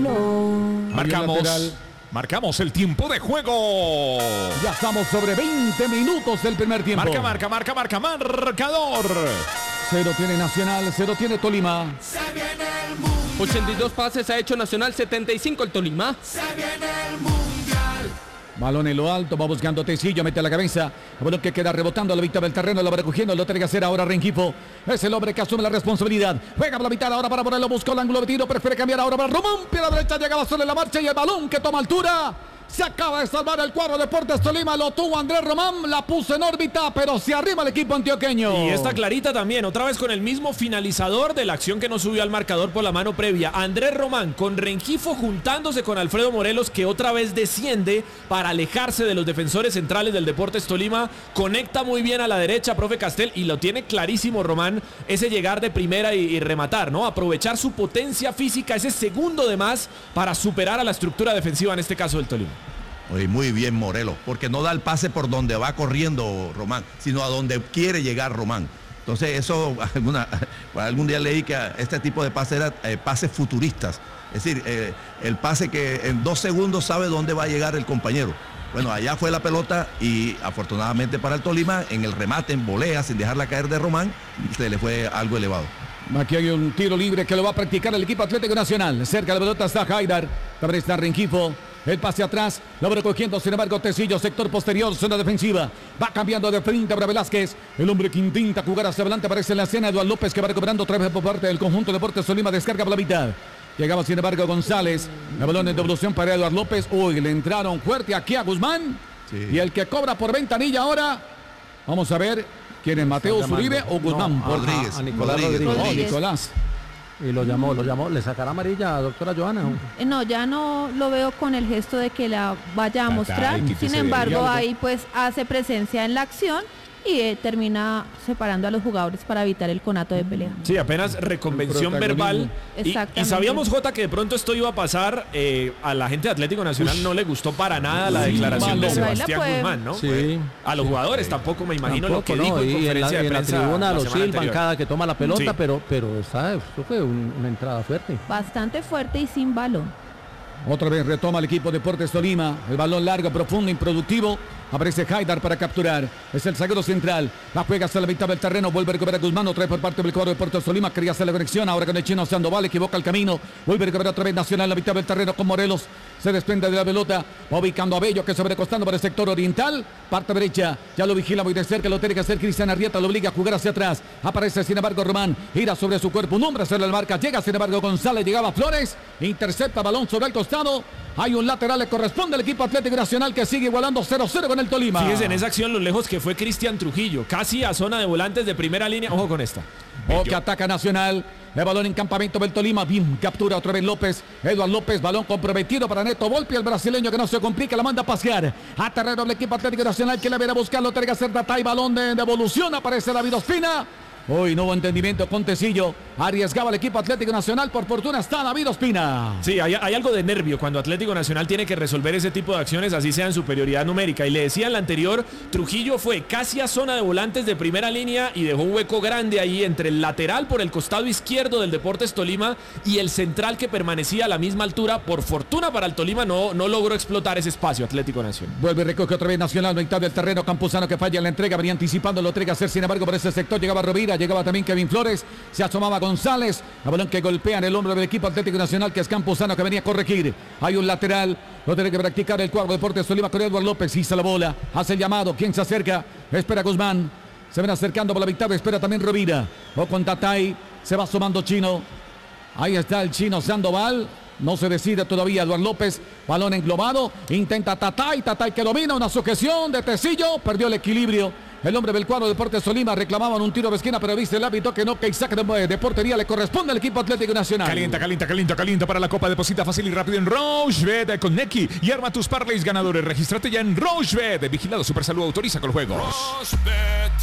Color. Marcamos, marcamos el tiempo de juego. Ya estamos sobre veinte minutos del primer tiempo. Marca, marca, marca, marca, marcador. Cero tiene Nacional, cero tiene Tolima. ochenta y dos pases ha hecho Nacional, setenta y cinco el Tolima. Balón en lo alto, va buscando Tecillo, mete la cabeza. El balón que queda rebotando a la mitad del terreno, lo va recogiendo, lo tiene que hacer ahora Rengifo. Es el hombre que asume la responsabilidad. Juega por la mitad ahora para ponerlo, buscó el ángulo de tiro, prefiere cambiar ahora para Román. Pie a la derecha, llegaba sobre la marcha y el balón que toma altura. Se acaba de salvar el cuadro Deportes Tolima, lo tuvo Andrés Román, la puso en órbita, pero se arriba el equipo antioqueño. Y esta clarita también, otra vez con el mismo finalizador de la acción que no subió al marcador por la mano previa. Andrés Román con Rengifo juntándose con Alfredo Morelos, que otra vez desciende para alejarse de los defensores centrales del Deportes Tolima. Conecta muy bien a la derecha, profe Castel, y lo tiene clarísimo Román, ese llegar de primera y, y rematar, ¿no? Aprovechar su potencia física, ese segundo de más para superar a la estructura defensiva, en este caso del Tolima. Oye, muy bien Morelos, porque no da el pase por donde va corriendo Román, sino a donde quiere llegar Román. Entonces eso, alguna, algún día leí que este tipo de pases eran eh, pases futuristas. Es decir, eh, el pase que en dos segundos sabe dónde va a llegar el compañero. Bueno, allá fue la pelota y afortunadamente para el Tolima, en el remate, en volea, sin dejarla caer de Román, se le fue algo elevado. Aquí hay un tiro libre que lo va a practicar el equipo Atlético Nacional. Cerca de la pelota está Haidar, también está Rengifo. El pase atrás, lo va recogiendo, sin embargo, Tecillo, sector posterior, zona defensiva. Va cambiando de frente para Velázquez. El hombre que intenta jugar hacia adelante aparece en la escena. Eduardo López, que va recuperando otra vez por parte del conjunto Deportes Tolima, descarga por la mitad. Llegaba, sin embargo, González. El balón en devolución para Eduardo López. Uy, le entraron fuerte aquí a Guzmán. Sí. Y el que cobra por ventanilla ahora, vamos a ver quién es, Mateo Zuribe o Guzmán. No, a, Rodríguez. A, a Nicolás Rodríguez. Rodríguez. Rodríguez. Oh, Nicolás. Y lo llamó, lo llamó. ¿Le sacará amarilla a doctora Joana? Eh, No, ya no lo veo con el gesto de que la vaya a mostrar. Sin embargo, ahí pues hace presencia en la acción y eh, termina separando a los jugadores para evitar el conato de pelea. Sí, apenas reconvención verbal. Y, y sabíamos, Jota, que de pronto esto iba a pasar. Eh, a la gente de Atlético Nacional Ush. no le gustó para nada la declaración de Sebastián fue... Guzmán, ¿no? Sí. A los jugadores tampoco, me imagino tampoco, lo que no, dijo en y conferencia en la, de prensa. en la tribuna, la los semana anterior. bancada que toma la pelota, Sí. pero, pero esa, eso fue un, una entrada fuerte. Bastante fuerte y sin balón. Otra vez retoma el equipo Deportes Tolima. El balón largo, profundo, improductivo. Aparece Haidar para capturar. Es el zaguero central. La juega hasta la mitad del terreno. Vuelve a recuperar Guzmán. Otra vez por parte del cuadro de Deportes Tolima. Quería hacer la conexión. Ahora con el chino Sandoval. Equivoca el camino. Vuelve a recuperar otra vez Nacional. La mitad del terreno con Morelos. Se desprende de la pelota. Va ubicando a Bello, que sobrecostando para el sector oriental. Parte derecha. Ya lo vigila muy de cerca. Lo tiene que hacer Cristian Arrieta. Lo obliga a jugar hacia atrás. Aparece sin embargo Román. Gira sobre su cuerpo. Un hombre hacerle la marca. Llega sin embargo González. Llegaba Flores. Intercepta balón sobre el costado. Hay un lateral, le corresponde al equipo Atlético Nacional que sigue igualando cero cero con el Tolima. Fíjese en esa acción lo lejos que fue Cristian Trujillo, casi a zona de volantes de primera línea. Ojo con esta. O que ataca Nacional. El balón en campamento del Tolima. Bien, captura otra vez López. Eduardo López, balón comprometido para Neto Volpi, el brasileño que no se complica, la manda a pasear. A terreno del equipo Atlético Nacional que la viene a buscar, lo tiene que hacer Tatay, balón de devolución. Aparece David Ospina. Hoy no hubo entendimiento con Tecillo. Arriesgaba el equipo Atlético Nacional. Por fortuna está David Ospina. Sí, hay, hay algo de nervio cuando Atlético Nacional tiene que resolver ese tipo de acciones, así sea en superioridad numérica. Y le decía en la anterior, Trujillo fue casi a zona de volantes de primera línea y dejó un hueco grande ahí entre el lateral por el costado izquierdo del Deportes Tolima y el central que permanecía a la misma altura. Por fortuna para el Tolima no, no logró explotar ese espacio Atlético Nacional. Vuelve y recoge otra vez Nacional, mitad del terreno. Campuzano que falla en la entrega, venía anticipando, lo tiene que hacer sin embargo por ese sector. Llegaba Rovira. Llegaba también Kevin Flores, se asomaba González, el balón que golpea en el hombro del equipo Atlético Nacional, que es Campuzano, que venía a corregir. Hay un lateral, lo tiene que practicar el cuadro Deportes Tolima con Eduardo López, hizo la bola, hace el llamado, ¿quién se acerca? Espera Guzmán, se ven acercando por la mitad, espera también Rovira, o con Tatay, se va asomando Chino, ahí está el Chino Sandoval. No se decide todavía Eduardo López, balón englobado, intenta Tatay, Tatay que domina, una sujeción de Tecillo, perdió el equilibrio. El hombre del cuadro de Deportes Tolima reclamaban un tiro de esquina, pero viste el hábito que no, que saque de, de portería le corresponde al equipo Atlético Nacional. Calienta, calienta, calienta, calienta para la Copa. Deposita fácil y rápido en Rochebet con Neki y arma tus parlays ganadores. Regístrate ya en Rochebet. Vigilado Supersalud, autoriza con juegos. Rochebet.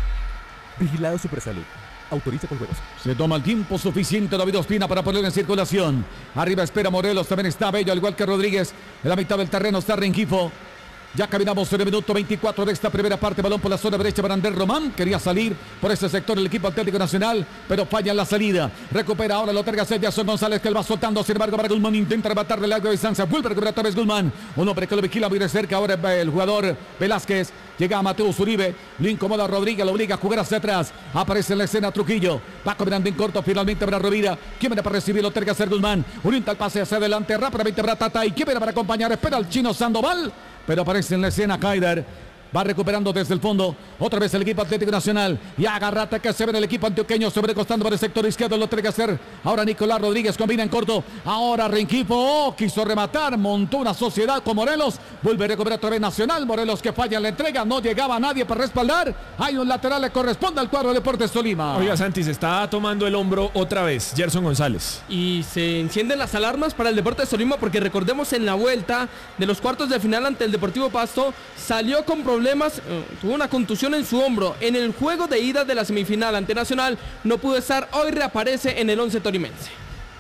Vigilado Supersalud. Autoriza con juegos. Se toma el tiempo suficiente David Ospina para ponerlo en circulación. Arriba espera Morelos, también está Bello, al igual que Rodríguez. En la mitad del terreno está Rengifo. Ya caminamos en el minuto veinticuatro de esta primera parte. Balón por la zona derecha para Ander Román. Quería salir por ese sector el equipo Atlético Nacional, pero falla en la salida. Recupera ahora, lo terga Jason González, que él va soltando. Sin embargo, para Guzmán intenta rematarle larga distancia. Vuelve a recuperar otra vez Guzmán. Un hombre que lo vigila muy de cerca. Ahora el jugador Velázquez. Llega a Mateo Zuribe. Lo incomoda a Rodríguez. Lo obliga a jugar hacia atrás. Aparece en la escena Trujillo. Va combinando en corto. Finalmente para Rovira. ¿Quién viene para recibir? Lo terga hacer Guzmán. Orienta el pase hacia adelante. Rápidamente para Tatay. ¿Quién viene para acompañar? Espera al chino Sandoval. Pero aparece en la escena Haidar. Va recuperando desde el fondo. Otra vez el equipo Atlético Nacional. Y agarrate que se ve en el equipo antioqueño. Sobrecostando por el sector izquierdo. Lo tiene que hacer. Ahora Nicolás Rodríguez combina en corto. Ahora Rengifo. Oh, quiso rematar. Montó una sociedad con Morelos. Vuelve a recuperar otra vez Nacional. Morelos que falla en la entrega. No llegaba nadie para respaldar. Hay un lateral. Le corresponde al cuadro de Deportes Tolima. Oiga, Santi, se está tomando el hombro otra vez Gerson González. Y se encienden las alarmas para el Deportes Tolima porque recordemos en la vuelta de los cuartos de final ante el Deportivo Pasto salió con problemas. Tuvo una contusión en su hombro. En el juego de ida de la semifinal ante Nacional no pudo estar. Hoy reaparece en el once tolimense.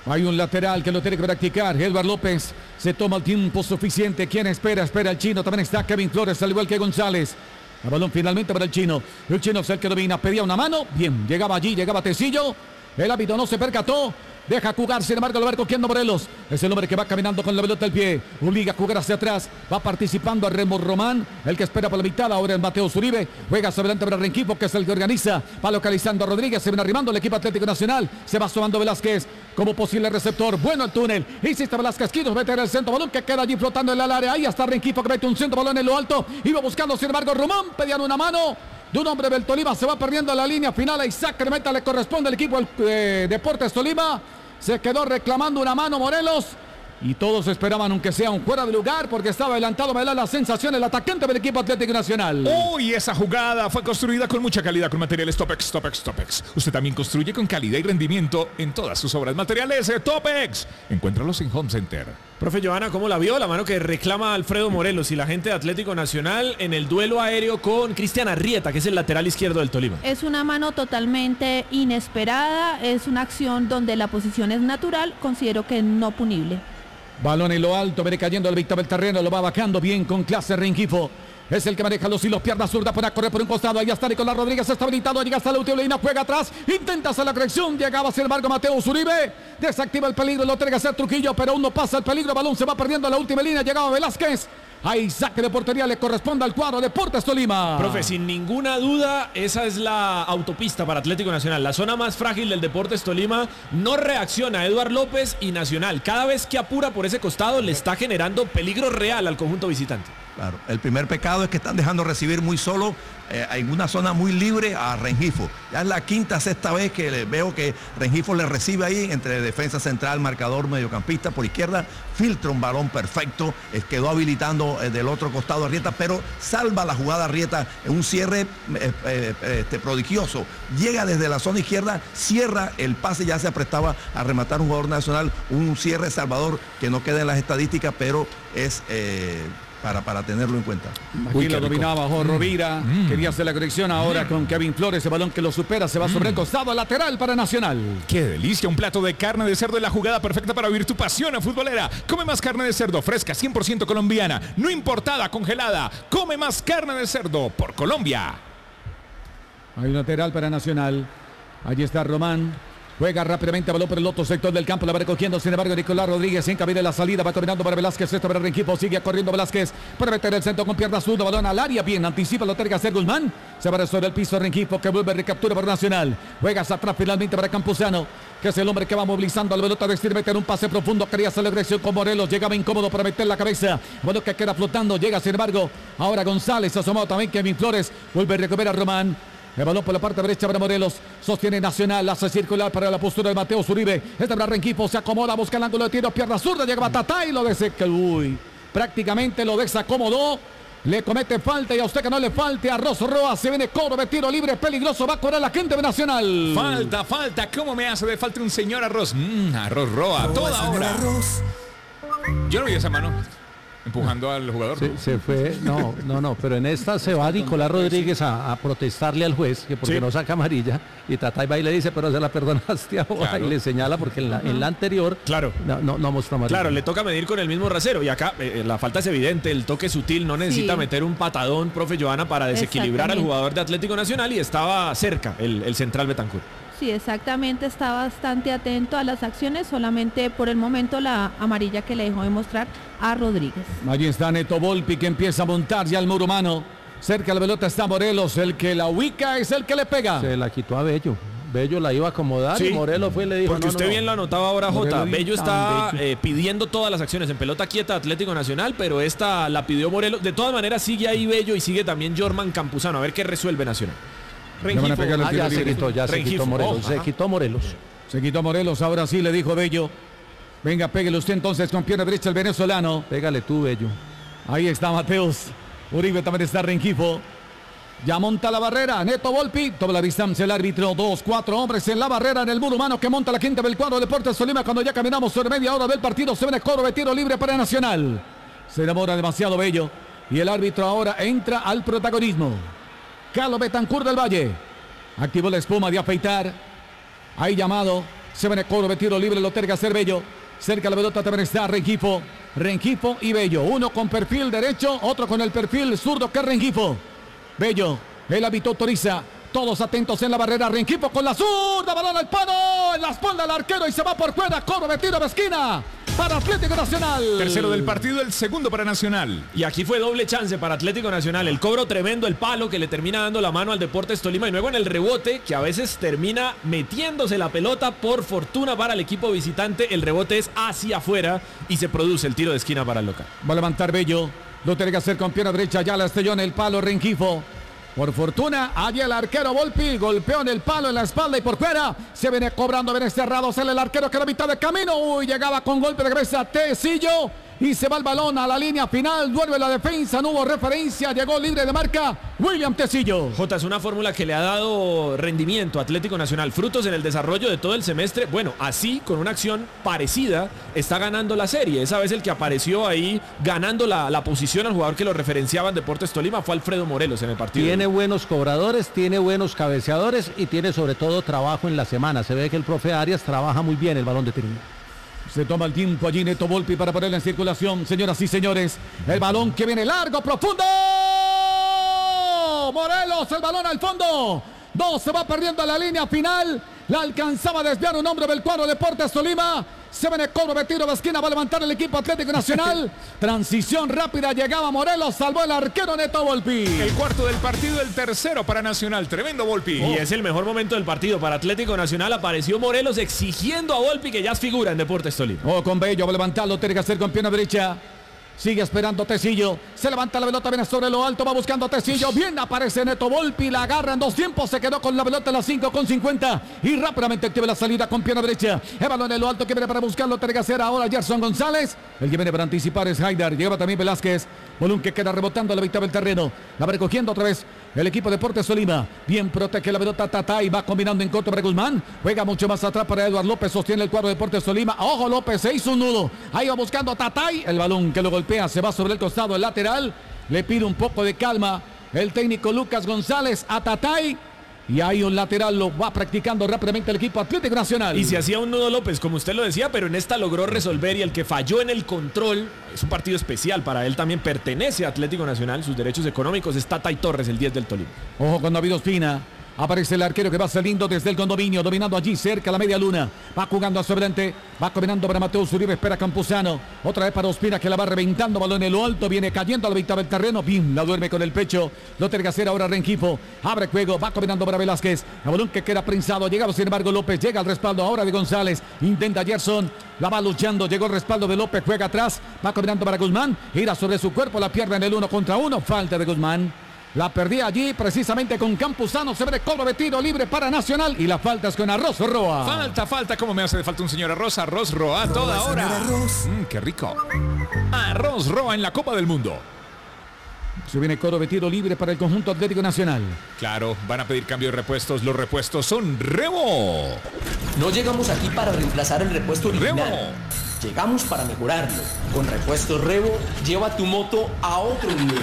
Hay un lateral que lo tiene que practicar. Edward López se toma el tiempo suficiente. ¿Quién espera? Espera el chino. También está Kevin Flores, al igual que González. El balón finalmente para el chino. El chino es el que domina. Pedía una mano. Bien, llegaba allí, llegaba Tecillo. El árbitro no se percató. Deja jugar, sin embargo, lo va recogiendo Morelos. Es el hombre que va caminando con la pelota al pie. Obliga a jugar hacia atrás. Va participando a Remo Román. El que espera por la mitad. Ahora el Mateo Zuribe. Juega hacia adelante para el Rengifo, que es el que organiza. Va localizando a Rodríguez. Se viene arrimando el equipo Atlético Nacional. Se va sumando Velázquez como posible receptor. Bueno el túnel. Insiste Velázquez. Quinos mete en el centro. Balón que queda allí flotando en el área. Ahí está Rengifo que mete un centro balón en lo alto. Iba buscando, sin embargo, Román. Pedían una mano de un hombre del Tolima. Se va perdiendo la línea final. A Isaac Cremeta le corresponde al equipo eh, Deportes Tolima. Se quedó reclamando una mano Morelos. Y todos esperaban, aunque sea un fuera de lugar, porque estaba adelantado. Me da la sensación el atacante del equipo Atlético Nacional. Uy, esa jugada fue construida con mucha calidad con materiales Topex, Topex, Topex. Usted también construye con calidad y rendimiento en todas sus obras. Materiales eh, Topex. Encuéntralos en Home Center. Profe Johanna, ¿cómo la vio? La mano que reclama Alfredo Morelos y la gente de Atlético Nacional en el duelo aéreo con Cristian Arrieta, que es el lateral izquierdo del Tolima. Es una mano totalmente inesperada. Es una acción donde la posición es natural. Considero que no punible. Balón en lo alto, viene cayendo el Víctor del terreno, lo va bajando bien con clase Rengifo. Es el que maneja los hilos, pierna zurda, pone a correr por un costado. Ahí está Nicolás Rodríguez, está habilitado, llega hasta la última línea, juega atrás, intenta hacer la corrección, llegaba sin embargo Mateo Zuribe, desactiva el peligro, lo tiene que hacer Trujillo, pero aún no pasa el peligro, balón se va perdiendo a la última línea, llegaba Velázquez. Ahí saque de portería le corresponde al cuadro Deportes Tolima. Profe, sin ninguna duda, esa es la autopista para Atlético Nacional. La zona más frágil del Deportes Tolima. No reacciona Edward López y Nacional. Cada vez que apura por ese costado le está generando peligro real al conjunto visitante. Claro, el primer pecado es que están dejando recibir muy solo eh, en una zona muy libre a Rengifo. Ya es la quinta, sexta vez que le veo que Rengifo le recibe ahí entre defensa central, marcador, mediocampista por izquierda, filtra un balón perfecto, eh, quedó habilitando eh, del otro costado a Arrieta, pero salva la jugada Arrieta en un cierre eh, eh, este, prodigioso. Llega desde la zona izquierda, cierra el pase, ya se aprestaba a rematar un jugador nacional, un cierre salvador que no queda en las estadísticas, pero es... Eh, Para, para tenerlo en cuenta. Aquí Uy, lo dominaba Jorge Rovira. Mm. Quería hacer la conexión ahora mm. con Kevin Flores. El balón que lo supera se va mm. sobre el costado lateral para Nacional. ¡Qué delicia! Un plato de carne de cerdo es la jugada perfecta para vivir tu pasión futbolera. Come más carne de cerdo fresca, cien por ciento colombiana, no importada, congelada. Come más carne de cerdo por Colombia. Hay un lateral para Nacional. Allí está Román. Juega rápidamente, balón por el otro sector del campo, la va recogiendo, sin embargo, Nicolás Rodríguez en cabina de la salida, va caminando para Velázquez, esto para el equipo, sigue corriendo Velázquez, para meter el centro con pierna zurda, balón al área, bien, anticipa, lo tiene que hacer Guzmán, se va sobre el piso Rengifo, que vuelve, recaptura por Nacional, juega hacia atrás finalmente para Campuzano, que es el hombre que va movilizando a la pelota, decir, meter un pase profundo, quería hacer la agresión con Morelos, llegaba incómodo para meter la cabeza, balón que queda flotando, llega sin embargo, ahora González, asomado también Kevin Flores, vuelve a recuperar Román. El balón por la parte derecha para Morelos. Sostiene Nacional. Hace circular para la postura de Mateo Zuribe. Este para Rengifo. Se acomoda. Busca el ángulo de tiro. Pierna zurda. Llega Batatá y lo deseca. Uy. Prácticamente lo desacomodó. Le comete falta y a usted que no le falte. Arroz Roa. Se viene cobro de tiro libre. Peligroso. Va a correr la gente de Nacional. Falta, falta. ¿Cómo me hace de falta un señor Arroz? Mmm, Arroz Roa. Toda hora. Yo no vi esa mano. Empujando al jugador. Se, se fue, no, no, no, pero en esta se va Nicolás Rodríguez a, a protestarle al juez, que porque sí. no saca amarilla, y Tata va y le dice, pero se la perdonaste ahora, claro. y le señala porque en la, en la anterior claro. no, no, no mostró amarilla. Claro, le toca medir con el mismo rasero, y acá eh, la falta es evidente, el toque sutil, no necesita sí. meter un patadón, profe Johanna, para desequilibrar al jugador de Atlético Nacional, y estaba cerca el, el central Betancur. Sí, exactamente, está bastante atento a las acciones, solamente por el momento la amarilla que le dejó de mostrar a Rodríguez. Allí está Neto Volpi que empieza a montar ya el muro humano. Cerca de la pelota está Morelos, el que la ubica es el que le pega. Se la quitó a Bello. Bello la iba a acomodar sí, y Morelos fue y le dijo... Porque no, usted no, bien no. lo anotaba ahora, Jota. Bello está Bello. Eh, pidiendo todas las acciones en pelota quieta Atlético Nacional, pero esta la pidió Morelos. De todas maneras sigue ahí Bello y sigue también Jorman Campuzano. A ver qué resuelve Nacional. Rengifo. Ah, ya se quitó, ya Rengifo. se quitó Morelos. Oh, se quitó Morelos. Se quitó Morelos, ahora sí le dijo Bello. Venga, pégale usted entonces con pierna derecha el venezolano. Pégale tú, Bello. Ahí está Mateus. Uribe también está Rengifo. Ya monta la barrera. Neto Volpi. Toma la distancia el árbitro. Dos, cuatro hombres en la barrera en el muro humano que monta la quinta del cuadro de Deportes Tolima. Cuando ya caminamos sobre media hora del partido, se viene cobro de tiro libre para Nacional. Se enamora demasiado Bello. Y el árbitro ahora entra al protagonismo. Carlos Betancur del Valle. Activó la espuma de afeitar. Hay llamado. Se viene cobro de tiro libre, lo tiene que hacer Bello. Cerca la pelota también está Rengifo. Rengifo y Bello. Uno con perfil derecho, otro con el perfil zurdo que es Rengifo. Bello, el hábito autoriza. Todos atentos en la barrera. Rengifo con la zurda. Balón al palo. En la espalda del arquero y se va por fuera. Cobro de tiro de esquina para Atlético Nacional. Tercero del partido, el segundo para Nacional. Y aquí fue doble chance para Atlético Nacional. El cobro tremendo, el palo que le termina dando la mano al Deportes Tolima. Y luego en el rebote, que a veces termina metiéndose la pelota. Por fortuna para el equipo visitante, el rebote es hacia afuera y se produce el tiro de esquina para el local. Va a levantar Bello. Lo tiene que hacer con pierna derecha. Ya la estrelló en el palo Rengifo. Por fortuna, allí el arquero Volpi golpeó en el palo, en la espalda y por fuera. Se viene cobrando, viene cerrado. Sale el arquero que era mitad de camino. Uy, llegaba con golpe de cabeza Tecillo. Y se va el balón a la línea final. Duerme la defensa, no hubo referencia. Llegó libre de marca William Tecillo. Jota, es una fórmula que le ha dado rendimiento a Atlético Nacional. Frutos en el desarrollo de todo el semestre. Bueno, así, con una acción parecida, está ganando la serie. Esa vez el que apareció ahí ganando la, la posición al jugador que lo referenciaba en Deportes Tolima fue Alfredo Morelos en el partido. Tiene buenos cobradores, tiene buenos cabeceadores y tiene sobre todo trabajo en la semana. Se ve que el profe Arias trabaja muy bien el balón de tiro. Se toma el tiempo allí Neto Volpi para ponerla en circulación. Señoras y señores, el balón que viene largo, profundo. Morelos, el balón al fondo. No, se va perdiendo a la línea final. La alcanzaba a desviar un hombre del cuadro Deportes Tolima. Se viene cobro de tiro de esquina. Va a levantar el equipo Atlético Nacional. Transición rápida. Llegaba Morelos. Salvó el arquero Neto Volpi. El cuarto del partido, el tercero para Nacional. Tremendo Volpi. Y es el mejor momento del partido para Atlético Nacional. Apareció Morelos exigiendo a Volpi, que ya es figura en Deportes Tolima. Oh, con Bello. Va a levantarlo. Tiene que hacer con pierna derecha. Sigue esperando Tecillo. Se levanta la pelota, viene sobre lo alto. Va buscando Tecillo. Bien aparece Neto Volpi. La agarra en dos tiempos. Se quedó con la pelota en las cinco con cincuenta. Y rápidamente activa la salida con pierna derecha. El balón en lo alto que viene para buscarlo. Tiene que hacer ahora Gerson González. El que viene para anticipar es Haidar. Llegaba también Velázquez. Balón que queda rebotando a la mitad del terreno. La va recogiendo otra vez el equipo de Deportes Tolima. Bien protege la pelota Tatay. Va combinando en corto para Guzmán. Juega mucho más atrás para Eduardo López. Sostiene el cuadro de Deportes Tolima. Ojo, López se hizo un nudo. Ahí va buscando a Tatay. El balón que lo golpea. Se va sobre el costado. El lateral. Le pide un poco de calma el técnico Lucas González a Tatay. Y ahí un lateral lo va practicando rápidamente el equipo Atlético Nacional. Y se hacía un nudo López, como usted lo decía, pero en esta logró resolver. Y el que falló en el control, es un partido especial para él, también pertenece a Atlético Nacional. Sus derechos económicos es Tatay Torres, el diez del Tolima. Ojo con David Ospina. Aparece el arquero que va saliendo desde el condominio, dominando allí cerca la media luna. Va jugando hacia adelante, va combinando para Mateus Uribe, espera Campuzano. Otra vez para Ospina que la va reventando, balón en lo alto, viene cayendo a la mitad del terreno. Bien, la duerme con el pecho. Lo tiene que hacer ahora Rengifo. Abre juego, va combinando para Velázquez. El balón que queda prensado, llegaba sin embargo López, llega al respaldo ahora de González. Intenta Gerson, la va luchando, llegó el respaldo de López, juega atrás, va combinando para Guzmán. Gira sobre su cuerpo, la pierde en el uno contra uno, falta de Guzmán. La perdí allí precisamente con Campuzano. Se ve de cobro de tiro libre para Nacional. Y la falta es con Arroz Roa. Falta, falta. ¿Cómo me hace de falta un señor Arroz? Arroz Roa a toda hora. Mm, qué rico. Arroz Roa en la Copa del Mundo. Se viene cobro de tiro libre para el conjunto Atlético Nacional. Claro, van a pedir cambio de repuestos. Los repuestos son Rebo. No llegamos aquí para reemplazar el repuesto original. Rebo. Llegamos para mejorarlo. Con Repuestos Rebo, lleva tu moto a otro nivel.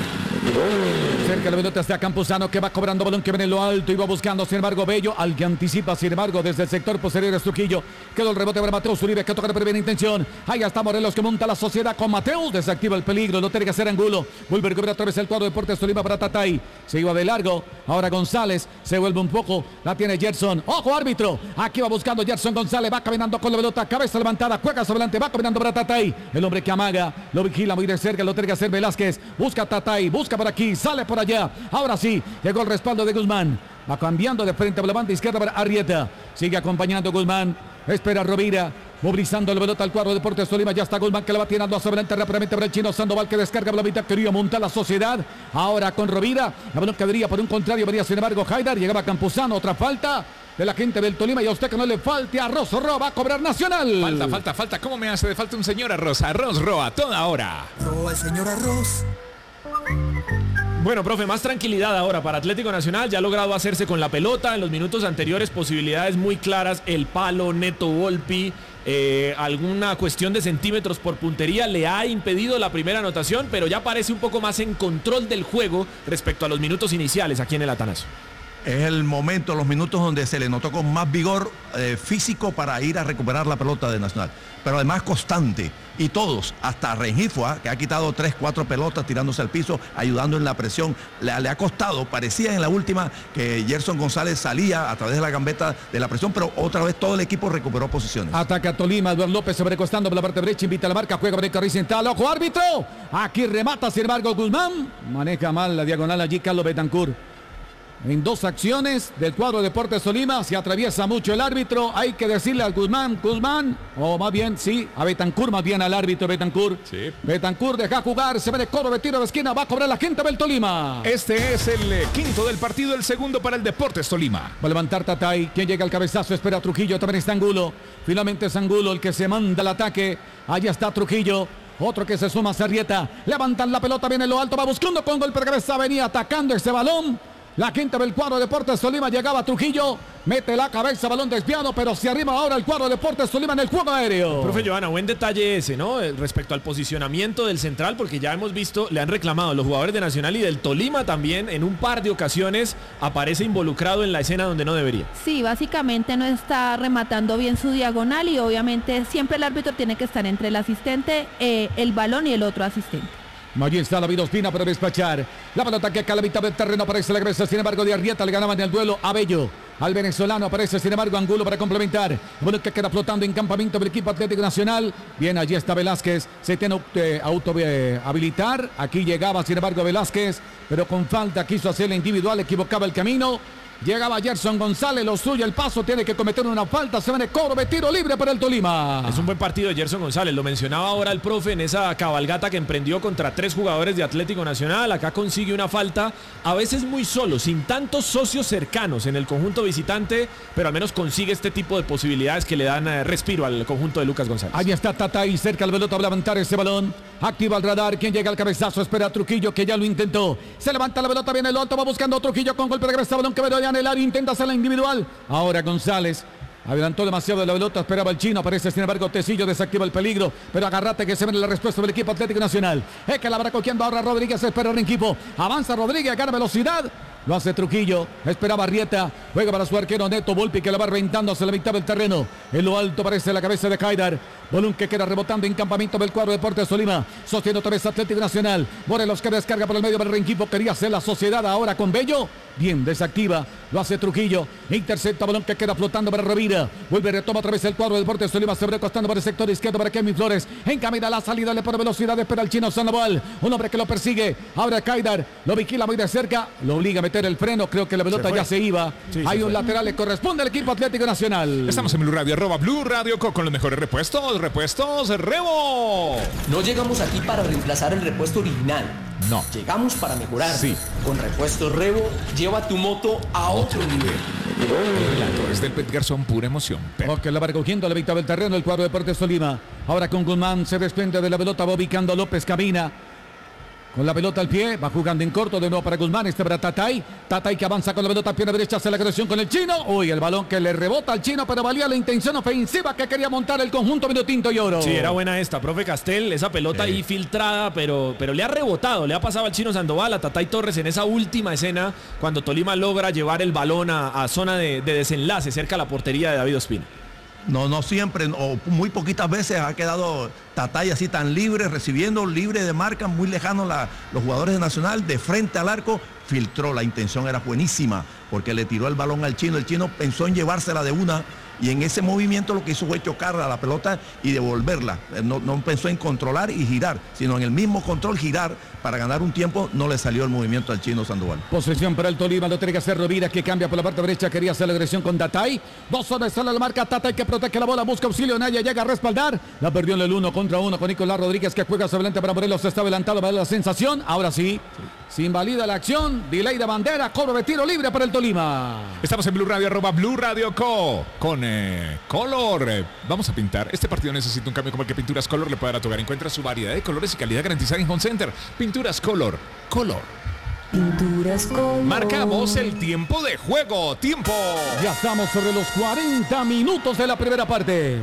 Cerca de la pelota está Campuzano que va cobrando balón que viene en lo alto y va buscando sin embargo Bello, al que anticipa sin embargo desde el sector posterior de Trujillo. Quedó el rebote para Mateus Uribe que toca de primera intención. Ahí está Morelos que monta la sociedad con Mateus. Desactiva el peligro, lo tiene que hacer Angulo. Vuelve a recuperar otra vez el cuadro de Deportes Tolima para Tatay. Se iba de largo. Ahora González se vuelve un poco. La tiene Gerson. Ojo árbitro. Aquí va buscando Gerson González. Va caminando con la pelota. Cabeza levantada. Juega sobre adelante. Va caminando para Tatay. El hombre que amaga. Lo vigila muy de cerca. Lo tiene que hacer Velázquez. Busca Tatay. Busca por aquí. Sale por allá. Ahora sí. Llegó el respaldo de Guzmán. Va cambiando de frente a la banda izquierda para Arrieta. Sigue acompañando Guzmán. Espera Rovira. Movilizando la pelota al cuadro de Deportes Tolima. Ya está Guzmán que la va tirando hacia adelante rápidamente para el chino Sandoval que descarga la mitad. Quería montar la sociedad. Ahora con Rovira. La pelota quedaría por un contrario. Venía sin embargo Haidar. Llegaba Campuzano. Otra falta de la gente del Tolima. Y a usted que no le falte Arroz Roa. Va a cobrar Nacional. Falta, falta, falta. ¿Cómo me hace de falta un señor Arroz? Arroz Roa toda hora. Roa, el señor Arroz. Bueno, profe, más tranquilidad ahora para Atlético Nacional. Ya ha logrado hacerse con la pelota. En los minutos anteriores posibilidades muy claras. El palo, Neto Volpi. Eh, alguna cuestión de centímetros por puntería le ha impedido la primera anotación, pero ya parece un poco más en control del juego respecto a los minutos iniciales aquí en el Atanasio. Es el momento, los minutos donde se le notó con más vigor eh, físico para ir a recuperar la pelota de Nacional. Pero además constante. Y todos, hasta Rengifo, ¿eh? que ha quitado tres, cuatro pelotas tirándose al piso, ayudando en la presión. Le, le ha costado, parecía en la última que Gerson González salía a través de la gambeta de la presión, pero otra vez todo el equipo recuperó posiciones. Ataca Tolima, Eduardo López sobrecostando por la parte derecha, invita a la marca, juega break horizontal, ojo árbitro. Aquí remata, sin embargo, Guzmán. Maneja mal la diagonal allí Carlos Betancourt. En dos acciones del cuadro Deportes Tolima se atraviesa mucho el árbitro. Hay que decirle al Guzmán, Guzmán, o más bien, sí, a Betancourt, más bien al árbitro Betancourt. Sí. Betancourt deja jugar, se ve de coro de tiro de esquina, va a cobrar la gente del Tolima. Este es el eh, quinto del partido, el segundo para el Deportes Tolima. Va a levantar Tatay, quien llega al cabezazo, espera a Trujillo, también está Angulo. Finalmente es Angulo el que se manda al ataque. Allá está Trujillo. Otro que se suma a Sarrieta. Levantan la pelota, viene lo alto, va buscando con golpe de cabeza, venía atacando ese balón. La gente del cuadro Deportes Tolima, llegaba Trujillo, mete la cabeza, balón desviado, pero se arriba ahora el cuadro Deportes Tolima en el juego aéreo. Profe Johanna, buen detalle ese, ¿no? Respecto al posicionamiento del central, porque ya hemos visto, le han reclamado los jugadores de Nacional y del Tolima también, en un par de ocasiones aparece involucrado en la escena donde no debería. Sí, básicamente no está rematando bien su diagonal y obviamente siempre el árbitro tiene que estar entre el asistente, eh, el balón y el otro asistente. Allí está David Ospina para despachar. La pelota que acá a la mitad del terreno aparece la cabeza, sin embargo, de Arrieta le ganaba en el duelo a Bello. Al venezolano aparece, sin embargo, Angulo para complementar. Bueno, que queda flotando en campamento del equipo Atlético Nacional. Bien, allí está Velázquez. Se tiene eh, auto eh, habilitar. Aquí llegaba, sin embargo, Velázquez, pero con falta quiso hacerla individual, equivocaba el camino. Llegaba Gerson González, lo suyo, el paso, tiene que cometer una falta, se viene cobro de tiro libre para el Tolima. Es un buen partido de Gerson González, lo mencionaba ahora el profe en esa cabalgata que emprendió contra tres jugadores de Atlético Nacional. Acá consigue una falta, a veces muy solo, sin tantos socios cercanos en el conjunto visitante, pero al menos consigue este tipo de posibilidades que le dan eh, respiro al conjunto de Lucas González. Ahí está Tatay, cerca el pelota, va a levantar ese balón. Activa el radar, quien llega al cabezazo, espera a Trujillo, que ya lo intentó. Se levanta la pelota, viene el alto, va buscando a Trujillo con golpe de cabeza, balón que ve en el área, intenta hacerla individual. Ahora González adelantó demasiado de la pelota, esperaba el chino, aparece sin embargo Tecillo, desactiva el peligro, pero agarrate que se viene la respuesta del equipo Atlético Nacional. Es que la va coqueando ahora Rodríguez, espera el equipo, avanza Rodríguez, gana velocidad. Lo hace Trujillo, esperaba Arrieta, juega para su arquero Neto Volpi, que la va reventando hacia la mitad del terreno. En lo alto aparece la cabeza de Haidar. Balón que queda rebotando en campamento del cuadro Deportes Tolima. Sostiene otra vez Atlético Nacional. Morelos que descarga por el medio del Renquifo. Quería hacer la sociedad ahora con Bello. Bien, desactiva. Lo hace Trujillo. Intercepta balón que queda flotando para Rovira. Vuelve, retoma otra vez el cuadro de Deportes Tolima. Se recostando por el sector izquierdo para Kevin Flores. Encamina la salida, le pone velocidad. Espera el chino Sandoval. Un hombre que lo persigue. Ahora Haidar. Lo vigila muy de cerca. Lo obliga a meter el freno. Creo que la pelota se ya se iba. Sí, Hay se un fue. lateral. Le corresponde al equipo Atlético Nacional. Estamos en Blue Radio, arroba Blue Radio Co, con los mejores repuestos. Repuestos Rebo. No llegamos aquí para reemplazar el repuesto original. No. Llegamos para mejorar. Sí. Con Repuestos Rebo, lleva tu moto a otro nivel. El relato es del Pet Garzón, pura emoción. Ok, la va recogiendo a la mitad del terreno el cuadro de Deportes Tolima. Ahora con Guzmán se desprende de la pelota, va ubicando a López, camina. Con la pelota al pie, va jugando en corto de nuevo para Guzmán, este para Tatay. Tatay que avanza con la pelota, pierna derecha, hace la agresión con el chino. Uy, el balón que le rebota al chino, pero valía la intención ofensiva que quería montar el conjunto Vinotinto y Oro. Sí, era buena esta, profe Castel, esa pelota sí. ahí filtrada, pero, pero le ha rebotado, le ha pasado al chino Sandoval, a Tatay Torres en esa última escena, cuando Tolima logra llevar el balón a, a zona de, de desenlace, cerca a la portería de David Ospina. No, no siempre, o muy poquitas veces ha quedado Tatay así tan libre, recibiendo libre de marca, muy lejano la, los jugadores de Nacional, de frente al arco, filtró, la intención era buenísima, porque le tiró el balón al chino, el chino pensó en llevársela de una, y en ese movimiento lo que hizo fue chocar a la pelota y devolverla, no, no pensó en controlar y girar, sino en el mismo control girar, para ganar un tiempo, no le salió el movimiento al chino Sandoval. Posesión para el Tolima, lo tiene que hacer Rovira, que cambia por la parte derecha, quería hacer la agresión con Tatay. Dos hombres sale la marca, Tatay que protege la bola, busca auxilio, Naya llega a respaldar. La perdió en el uno contra uno con Nicolás Rodríguez, que juega sobre adelante para Morelos, está adelantado para la sensación. Ahora sí, se invalida la acción, delay de bandera, cobro de tiro libre para el Tolima. Estamos en Blue Radio, arroba Blue Radio Co, con eh, Color. Eh, vamos a pintar. Este partido necesita un cambio como el que Pinturas Color le puede dar a tu hogar. Encuentra su variedad de colores y calidad garantizada en Home Center. Pinturas Color. Color. Pinturas Color. Marcamos el tiempo de juego. Tiempo. Ya estamos sobre los cuarenta minutos de la primera parte.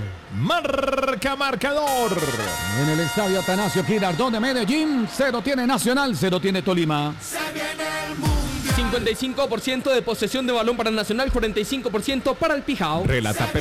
Marca marcador. En el estadio Atanasio Girardot de Medellín, cero tiene Nacional, cero tiene Tolima. cincuenta cincuenta y cinco por ciento de posesión de balón para Nacional, cuarenta y cinco por ciento para el Pijao. Relata Pet.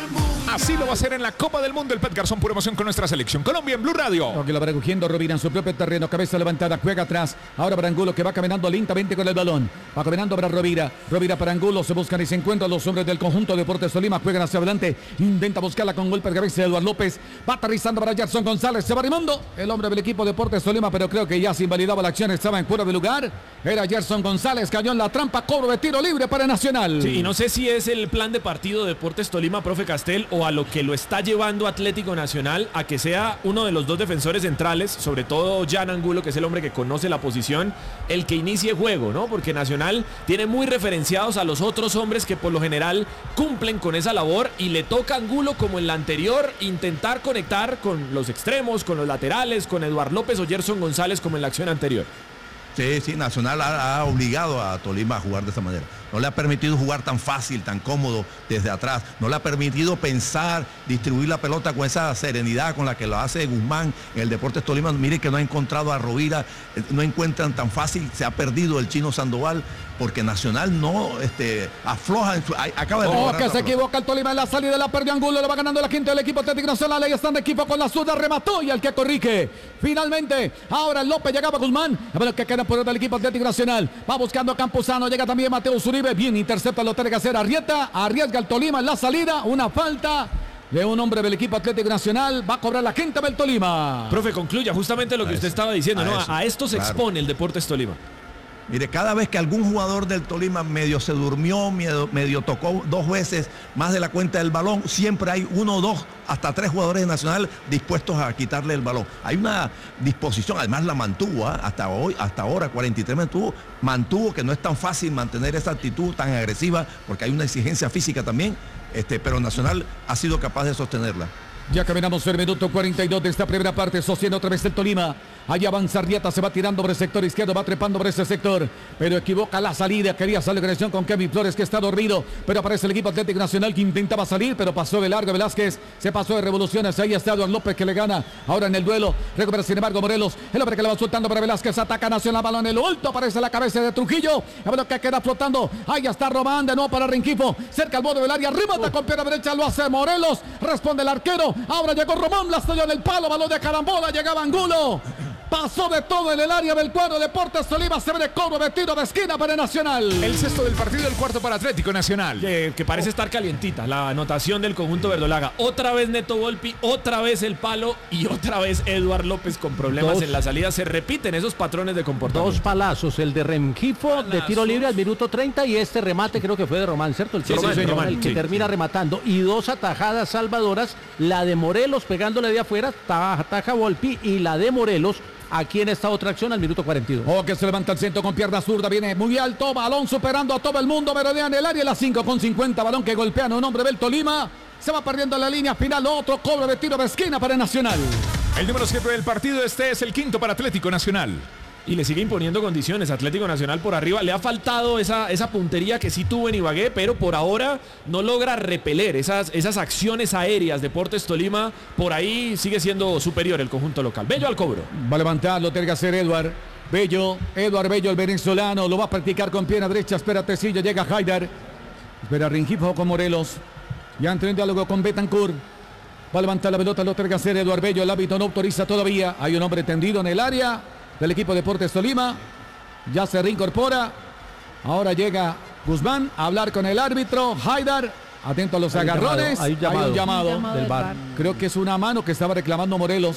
Así lo va a hacer en la Copa del Mundo el Pet Garzón, pura emoción con nuestra selección Colombia en Blue Radio. Que lo va recogiendo Rovira en su propio terreno, cabeza levantada, juega atrás. Ahora para Angulo, que va caminando lentamente con el balón. Va caminando para Rovira. Rovira para Angulo, se buscan y se encuentran los hombres del conjunto de Deportes Tolima. Juegan hacia adelante, intenta buscarla con golpe de cabeza de Eduardo López. Va aterrizando para Gerson González. Se va Raimundo, el hombre del equipo de Deportes Tolima, pero creo que ya se invalidaba la acción, estaba en fuera de lugar. Era Gerson González, cayó en la trampa, cobro de tiro libre para Nacional. Sí, y no sé si es el plan de partido de Deportes Tolima, profe Castel, o a lo que lo está llevando Atlético Nacional a que sea uno de los dos defensores centrales, sobre todo Jan Angulo, que es el hombre que conoce la posición, el que inicie juego, ¿no? Porque Nacional tiene muy referenciados a los otros hombres que por lo general cumplen con esa labor y le toca a Angulo, como en la anterior, intentar conectar con los extremos, con los laterales, con Eduardo López o Gerson González como en la acción anterior. Sí, sí, Nacional ha, ha obligado a Tolima a jugar de esa manera. No le ha permitido jugar tan fácil, tan cómodo desde atrás. No le ha permitido pensar, distribuir la pelota con esa serenidad con la que lo hace Guzmán en el Deportes Tolima. Mire que no ha encontrado a Rovira, no encuentran tan fácil, se ha perdido el Chino Sandoval, porque Nacional no este, afloja. En su, acaba de oh, que se equivoca el Tolima en la salida, la perdió Angulo, lo va ganando la quinta del equipo Atlético Nacional. Ahí están de equipo con la zurda, remató y el que corrige. Finalmente, ahora López, llegaba Guzmán, a ver que queda por el equipo Atlético Nacional. Va buscando a Campuzano, llega también Mateo Zuribe, bien intercepta, lo tiene que hacer Arrieta, arriesga el Tolima en la salida, una falta de un hombre del equipo Atlético Nacional, va a cobrar la quinta del Tolima. Profe, concluya justamente lo que a usted eso, estaba diciendo, a ¿no? eso, A esto se claro. expone el Deportes Tolima. Mire, cada vez que algún jugador del Tolima medio se durmió, medio, medio tocó dos veces más de la cuenta del balón, siempre hay uno o dos, hasta tres jugadores de Nacional dispuestos a quitarle el balón. Hay una disposición, además la mantuvo, ¿eh? hasta hoy, hasta ahora, cuarenta y tres mantuvo, mantuvo que no es tan fácil mantener esa actitud tan agresiva, porque hay una exigencia física también, este, pero Nacional ha sido capaz de sostenerla. Ya caminamos el minuto cuarenta y dos de esta primera parte, sostiene otra vez el Tolima. Allá avanza Arrieta, se va tirando por el sector izquierdo, va trepando por ese sector, pero equivoca la salida. Quería salir conexión con Kevin Flores, que está dormido, pero aparece el equipo Atlético Nacional que intentaba salir, pero pasó de largo Velázquez, se pasó de revoluciones. Ahí está Eduardo López, que le gana ahora en el duelo. Recupera sin embargo Morelos, el hombre que le va soltando para Velázquez, ataca Nacional, balón en el alto, aparece la cabeza de Trujillo, a ver lo que queda flotando. Ahí está Román, de nuevo para Rengifo, cerca al borde del área, remata con pierna derecha, lo hace Morelos, responde el arquero. Ahora llegó Román, la estalló en el palo, balón de carambola, llegaba Angulo. Pasó de todo en el área del cuadro Deportes Tolima, se ve de cobro de tiro de esquina para Nacional. El sexto del partido, el cuarto para Atlético Nacional. Que, que parece estar calientita la anotación del conjunto verdolaga. Otra vez Neto Volpi, otra vez el palo y otra vez Eduardo López con problemas Dos. en la salida. Se repiten esos patrones de comportamiento. Dos palazos, el de Rengifo de tiro libre al minuto treinta y este remate creo que fue de Román, ¿cierto? El, Sí, Román, sí, el Román, que sí. termina rematando. Y dos atajadas salvadoras, la de Morelos pegándole de afuera, ataja Volpi, y la de Morelos aquí en esta otra acción al minuto cuarenta y dos. Oh, que se levanta el centro con pierna zurda, viene muy alto, balón superando a todo el mundo, merodea en el área, la cinco con cincuenta, balón que golpean a un hombre del Tolima, se va perdiendo la línea final, otro cobro de tiro de esquina para Nacional. El número siete del partido, este es el quinto para Atlético Nacional. Y le sigue imponiendo condiciones. Atlético Nacional por arriba. Le ha faltado esa, esa puntería que sí tuvo en Ibagué, pero por ahora no logra repeler esas, esas acciones aéreas. Deportes Tolima por ahí sigue siendo superior el conjunto local. Bello al cobro. Va a levantar, lo tiene que hacer Eduard Bello, Eduard Bello, el venezolano, lo va a practicar con pierna derecha, espera Tecillo, llega Haidar, espera Rengifo con Morelos, ya entró en diálogo con Betancourt. Va a levantar la pelota, lo tiene que hacer Eduard Bello, el árbitro no autoriza todavía, hay un hombre tendido en el área del equipo Deportes Tolima, ya se reincorpora, ahora llega Guzmán a hablar con el árbitro, Haidar, atento a los Hay agarrones, llamado, hay hay llamado. un llamado, Un llamado del del V A R. V A R. creo que es una mano que estaba reclamando Morelos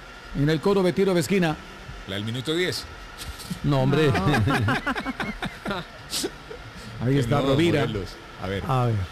en el cobro de tiro de esquina. La del minuto diez. No, hombre. Ahí está No, Rovira. Morelos. A ver. A ver.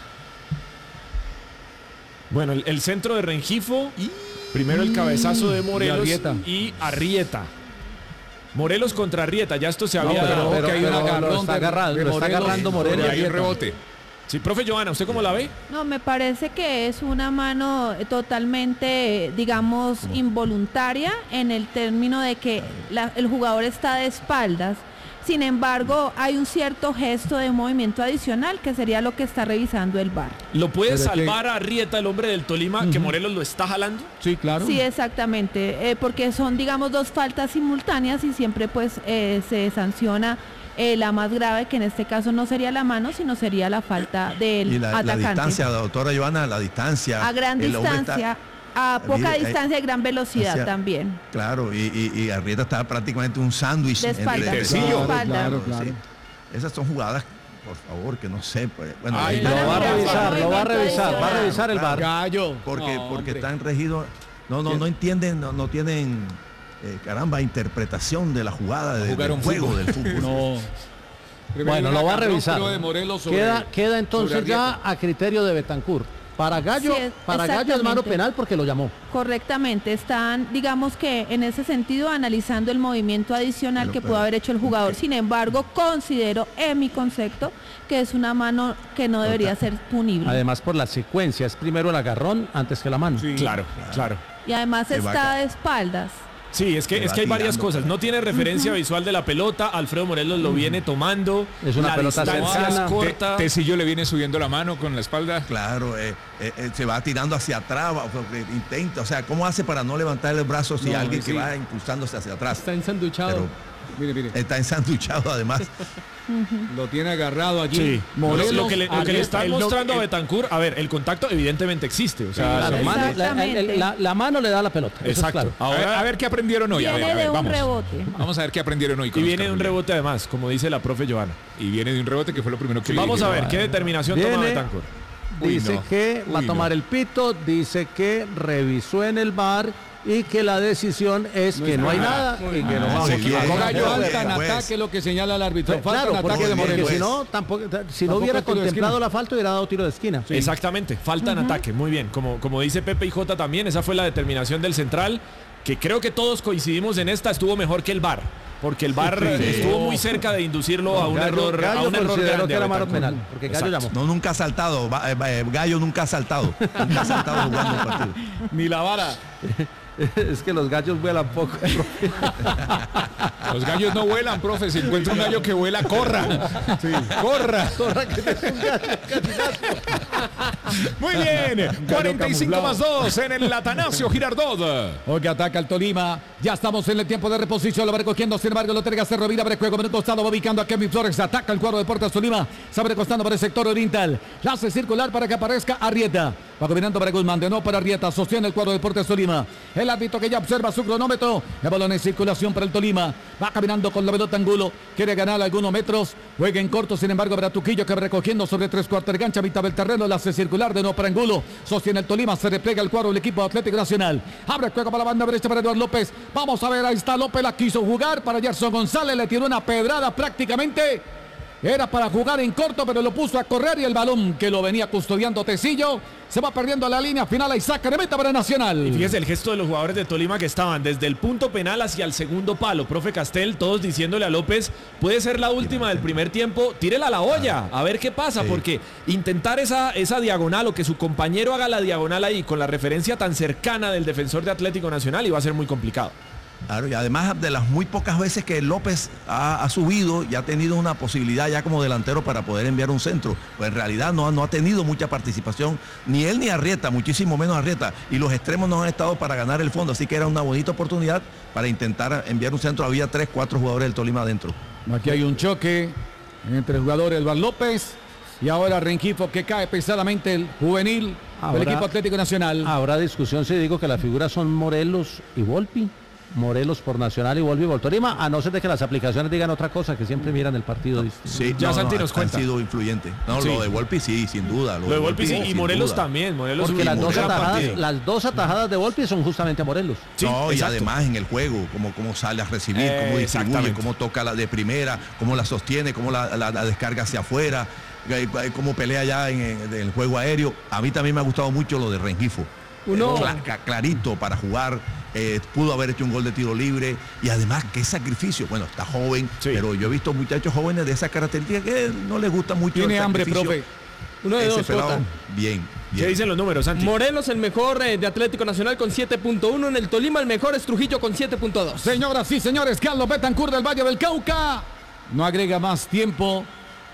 Bueno, el, el centro de Rengifo. Primero el cabezazo de Morelos Y Arrieta. y Arrieta. Morelos contra Arrieta. Ya esto se No, había... pero, pero- que hay un pero agarrón lo está de- agarrando, de lo está Morelos. agarrando Y Morelos. hay un rebote. Sí, profe Johanna, ¿usted cómo la ve? No, me parece que es una mano eh, totalmente, eh, digamos, involuntaria en el término de que la- el jugador está de espaldas. Sin embargo, hay un cierto gesto de movimiento adicional que sería lo que está revisando el V A R. ¿Lo puede Pero es que- salvar a Arrieta, el hombre del Tolima, que Morelos lo está jalando? Sí, claro. Sí, exactamente, eh, porque son, digamos, dos faltas simultáneas y siempre pues eh, se sanciona eh, la más grave, que en este caso no sería la mano, sino sería la falta del Y la, la atacante. distancia, doctora Joana, la distancia. A gran el hombre distancia, está- a poca mire, eh, distancia y gran velocidad hacia- también. Claro, y, y, y Arrieta está prácticamente un sándwich. De espalda. entre- De Claro, espalda. claro, claro. Sí. Esas son jugadas, por favor, que no sé. Pues, bueno, Ay, ahí- Lo Van a va a mirar revisar, el lo va a movimiento revisar, va a adicional. revisar el bar. Gallo. porque, No, porque hombre. están regidos. No, no, no entienden, no, no tienen, eh, caramba, interpretación de la jugada de, Jugar del un juego, fútbol. del fútbol. No. Primero Bueno, una lo va a agarrón, revisar. creo, de Morelos sobre- Queda, queda entonces sobre ya Arrieta. a criterio de Betancur. Para Gallo, Sí, es- para Gallo es mano exactamente. penal porque lo llamó. Correctamente, están, digamos que en ese sentido, analizando el movimiento adicional Pero, que pero, pudo haber hecho el jugador. Sin embargo, considero, en mi concepto, que es una mano que no debería ser punible. Además por la secuencia, es primero el agarrón antes que la mano. Claro, claro. Y además Se va está acá. de espaldas. Sí, es que, Se es va que hay varias tirando, cosas. pero- No tiene referencia visual de la pelota. Alfredo Morelos lo viene tomando. Es una la pelota distancia cercana. es corta. Te- Tecillo le viene subiendo la mano con la espalda. Claro, eh, eh, eh, se va tirando hacia atrás, va- eh, intenta, o sea, ¿cómo hace para no levantar el brazo si No, alguien sí. que va impulsándose hacia atrás? Está ensanduchado. Pero Mire, mire. está ensanduchado además. Lo tiene agarrado allí. Sí, Morelos, lo que le, lo que le Arrieta, están el no- mostrando a el- Betancourt, a ver, el contacto evidentemente existe. O sea, Claro, sí. mano- la, el- Exactamente. la- la mano le da la pelota. Eso es Exacto. claro. A ver, Ahora, a ver qué aprendieron hoy. A ver, Viene a ver, de un vamos. rebote. Vamos a ver qué aprendieron hoy. con y los viene de un Carolina. rebote además, como dice la profe Joana. Y viene de un rebote que fue lo primero que le Vamos a dijeron. ver qué determinación toma Viene- Betancourt. Uy, Dice no. que va a Uy, tomar no. el pito, dice que revisó en el bar y que la decisión es que no hay nada y que no Ah, vamos sí, a bien. Con Muy Gallo bien, alta en pues. ataque, lo que señala el árbitro. Falta Claro, en ataque porque, de muy bien, Morelos. porque si pues. no, tampoco, si no Tampoco hubiera tiro de contemplado esquina. la falta, hubiera dado tiro de esquina. Exactamente, falta en ataque, muy bien. Como, como dice Pepe y Jota también, esa fue la determinación del central, que creo que todos coincidimos en esta, estuvo mejor que el V A R, porque el V A R Sí. estuvo muy cerca de inducirlo a un Gallo- error, a Gallo un error consideró grande que a era mano Betancourt. penal, porque Gallo Exacto. llamó. No, nunca ha saltado, va- eh, eh, Gallo nunca ha saltado, nunca ha saltado jugando el partido. Ni la vara. Es que los gallos vuelan poco. Los gallos no vuelan, profe. Si encuentra un gallo que vuela, corra. Corra. Muy bien. cuarenta y cinco más dos en el Atanasio Girardot. Hoy que ataca el Tolima. Ya estamos en el tiempo de reposición. Lo va recogiendo, sin embargo, lo entrega Cerro Vida. Abre juego por el costado. Va ubicando a Kevin Flores. Ataca el cuadro de Deportes Tolima. Se abre costando para el sector oriental. La hace circular para que aparezca Arrieta. Va combinando para Guzmán. De no para Arrieta. Sostiene el cuadro de Deportes Tolima. El árbitro que ya observa su cronómetro. El balón en circulación para el Tolima. Va caminando con la pelota Angulo. Quiere ganar algunos metros. Juega en corto, sin embargo, para Tuquillo que va recogiendo sobre tres cuartos de cancha. Mitad del terreno. La hace circular de no para Angulo. Sostiene el Tolima. Se replega el cuadro del equipo Atlético Nacional. Abre juego para la banda derecha para Eduardo López. Vamos a ver, ahí está López. La quiso jugar para Gerson González. Le tiró una pedrada prácticamente. Era para jugar en corto, pero lo puso a correr y el balón que lo venía custodiando Tecillo se va perdiendo a la línea final y saca de meta para Nacional. Y fíjese el gesto de los jugadores de Tolima que estaban desde el punto penal hacia el segundo palo. Profe Castel, todos diciéndole a López, puede ser la última del primer tiempo, tírela a la olla, a ver qué pasa, Sí. porque intentar esa, esa diagonal o que su compañero haga la diagonal ahí con la referencia tan cercana del defensor de Atlético Nacional iba a ser muy complicado. Claro, y además de las muy pocas veces que López ha, ha subido y ha tenido una posibilidad ya como delantero para poder enviar un centro, pues en realidad no, no ha tenido mucha participación, ni él ni Arrieta, muchísimo menos Arrieta, y los extremos no han estado para ganar el fondo, así que era una bonita oportunidad para intentar enviar un centro. Había tres, cuatro jugadores del Tolima adentro. Aquí hay un choque entre el jugador Eduardo López y ahora Rengifo que cae pesadamente el juvenil Ahora- del equipo Atlético Nacional. Habrá discusión si digo que las figuras son Morelos y Volpi. Morelos por Nacional y Volpi por Tolima, a no ser de que las aplicaciones digan otra cosa, que siempre miran el partido distinto. Sí, Ya no, Santi no, nos han cuenta. sido influyentes. No, Sí. lo de Volpi sí, sin duda. Lo de Volpi sí, y sin Morelos duda. también. Morelos Porque un las dos, gran atajadas, partido. las dos atajadas de Volpi son justamente a Morelos. Sí, no, y exacto. además en el juego, como cómo sale a recibir, Eh, cómo distribuye, exactamente. cómo toca la de primera, cómo la sostiene, cómo la, la- la descarga hacia afuera, eh, cómo pelea ya en, en el juego aéreo. A mí también me ha gustado mucho lo de Rengifo. Uno- Eh, cla- cla- clarito para jugar, eh, pudo haber hecho un gol de tiro libre y además qué sacrificio. Bueno, está joven, Sí. pero yo he visto muchachos jóvenes de esa característica que no les gusta mucho. Tiene el hambre, sacrificio. profe. Uno de Ese dos, pelado, Jota. bien, ¿Qué bien. dicen los números, Santi? Morelos el mejor eh, de Atlético Nacional con siete punto uno. En el Tolima el mejor es Trujillo con siete punto dos. Señoras y señores, Carlos Betancourt del Valle del Cauca no agrega más tiempo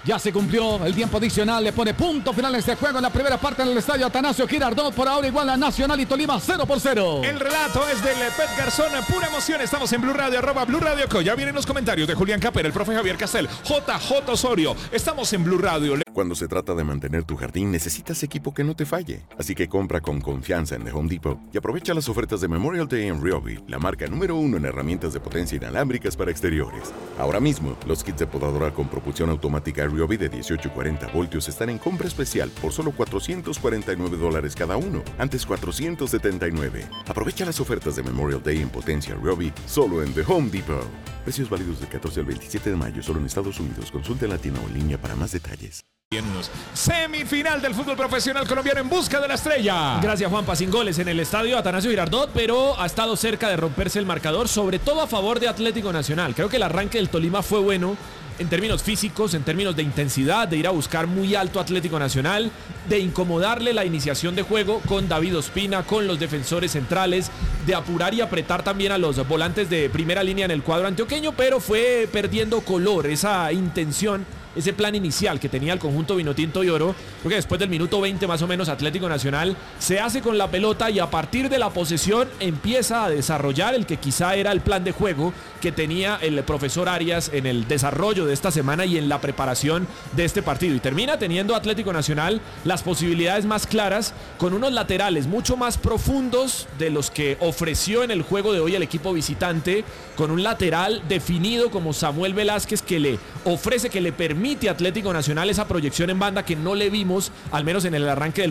Ya se cumplió el tiempo adicional, le pone punto final a este juego en la primera parte en el estadio Atanasio Girardot. Por ahora igual a Nacional y Tolima cero por cero. El relato es del Pet Garzón, pura emoción. Estamos en Blue Radio, arroba Blue Radio Co. Ya vienen los comentarios de Julián Capera, el profe Javier Castel, J J Osorio. Estamos en Blue Radio. Cuando se trata de mantener tu jardín, necesitas equipo que no te falle. Así que compra con confianza en The Home Depot y aprovecha las ofertas de Memorial Day en Ryobi, la marca número uno en herramientas de potencia inalámbricas para exteriores. Ahora mismo, los kits de podadora con propulsión automática Ryobi de dieciocho y cuarenta voltios están en compra especial por solo cuatrocientos cuarenta y nueve dólares cada uno, antes cuatrocientos setenta y nueve. Aprovecha las ofertas de Memorial Day en potencia Ryobi solo en The Home Depot. Precios válidos del catorce al veintisiete de mayo solo en Estados Unidos. Consulte en la tienda o en línea para más detalles. Semifinal del fútbol profesional colombiano en busca de la estrella. Gracias, Juanpa. Sin goles en el estadio Atanasio Girardot, pero ha estado cerca de romperse el marcador, sobre todo a favor de Atlético Nacional. Creo que el arranque del Tolima fue bueno en términos físicos, en términos de intensidad, de ir a buscar muy alto Atlético Nacional, de incomodarle la iniciación de juego con David Ospina, con los defensores centrales, de apurar y apretar también a los volantes de primera línea en el cuadro antioqueño, pero fue perdiendo color esa intención, ese plan inicial que tenía el conjunto vinotinto y oro. Porque después del minuto veinte más o menos Atlético Nacional se hace con la pelota y a partir de la posesión empieza a desarrollar el que quizá era el plan de juego que tenía el profesor Arias en el desarrollo de esta semana y en la preparación de este partido. Y termina teniendo Atlético Nacional las posibilidades más claras con unos laterales mucho más profundos de los que ofreció en el juego de hoy el equipo visitante, con un lateral definido como Samuel Velázquez que le ofrece, que le permite a Atlético Nacional esa proyección en banda que no le vimos, al menos en el arranque del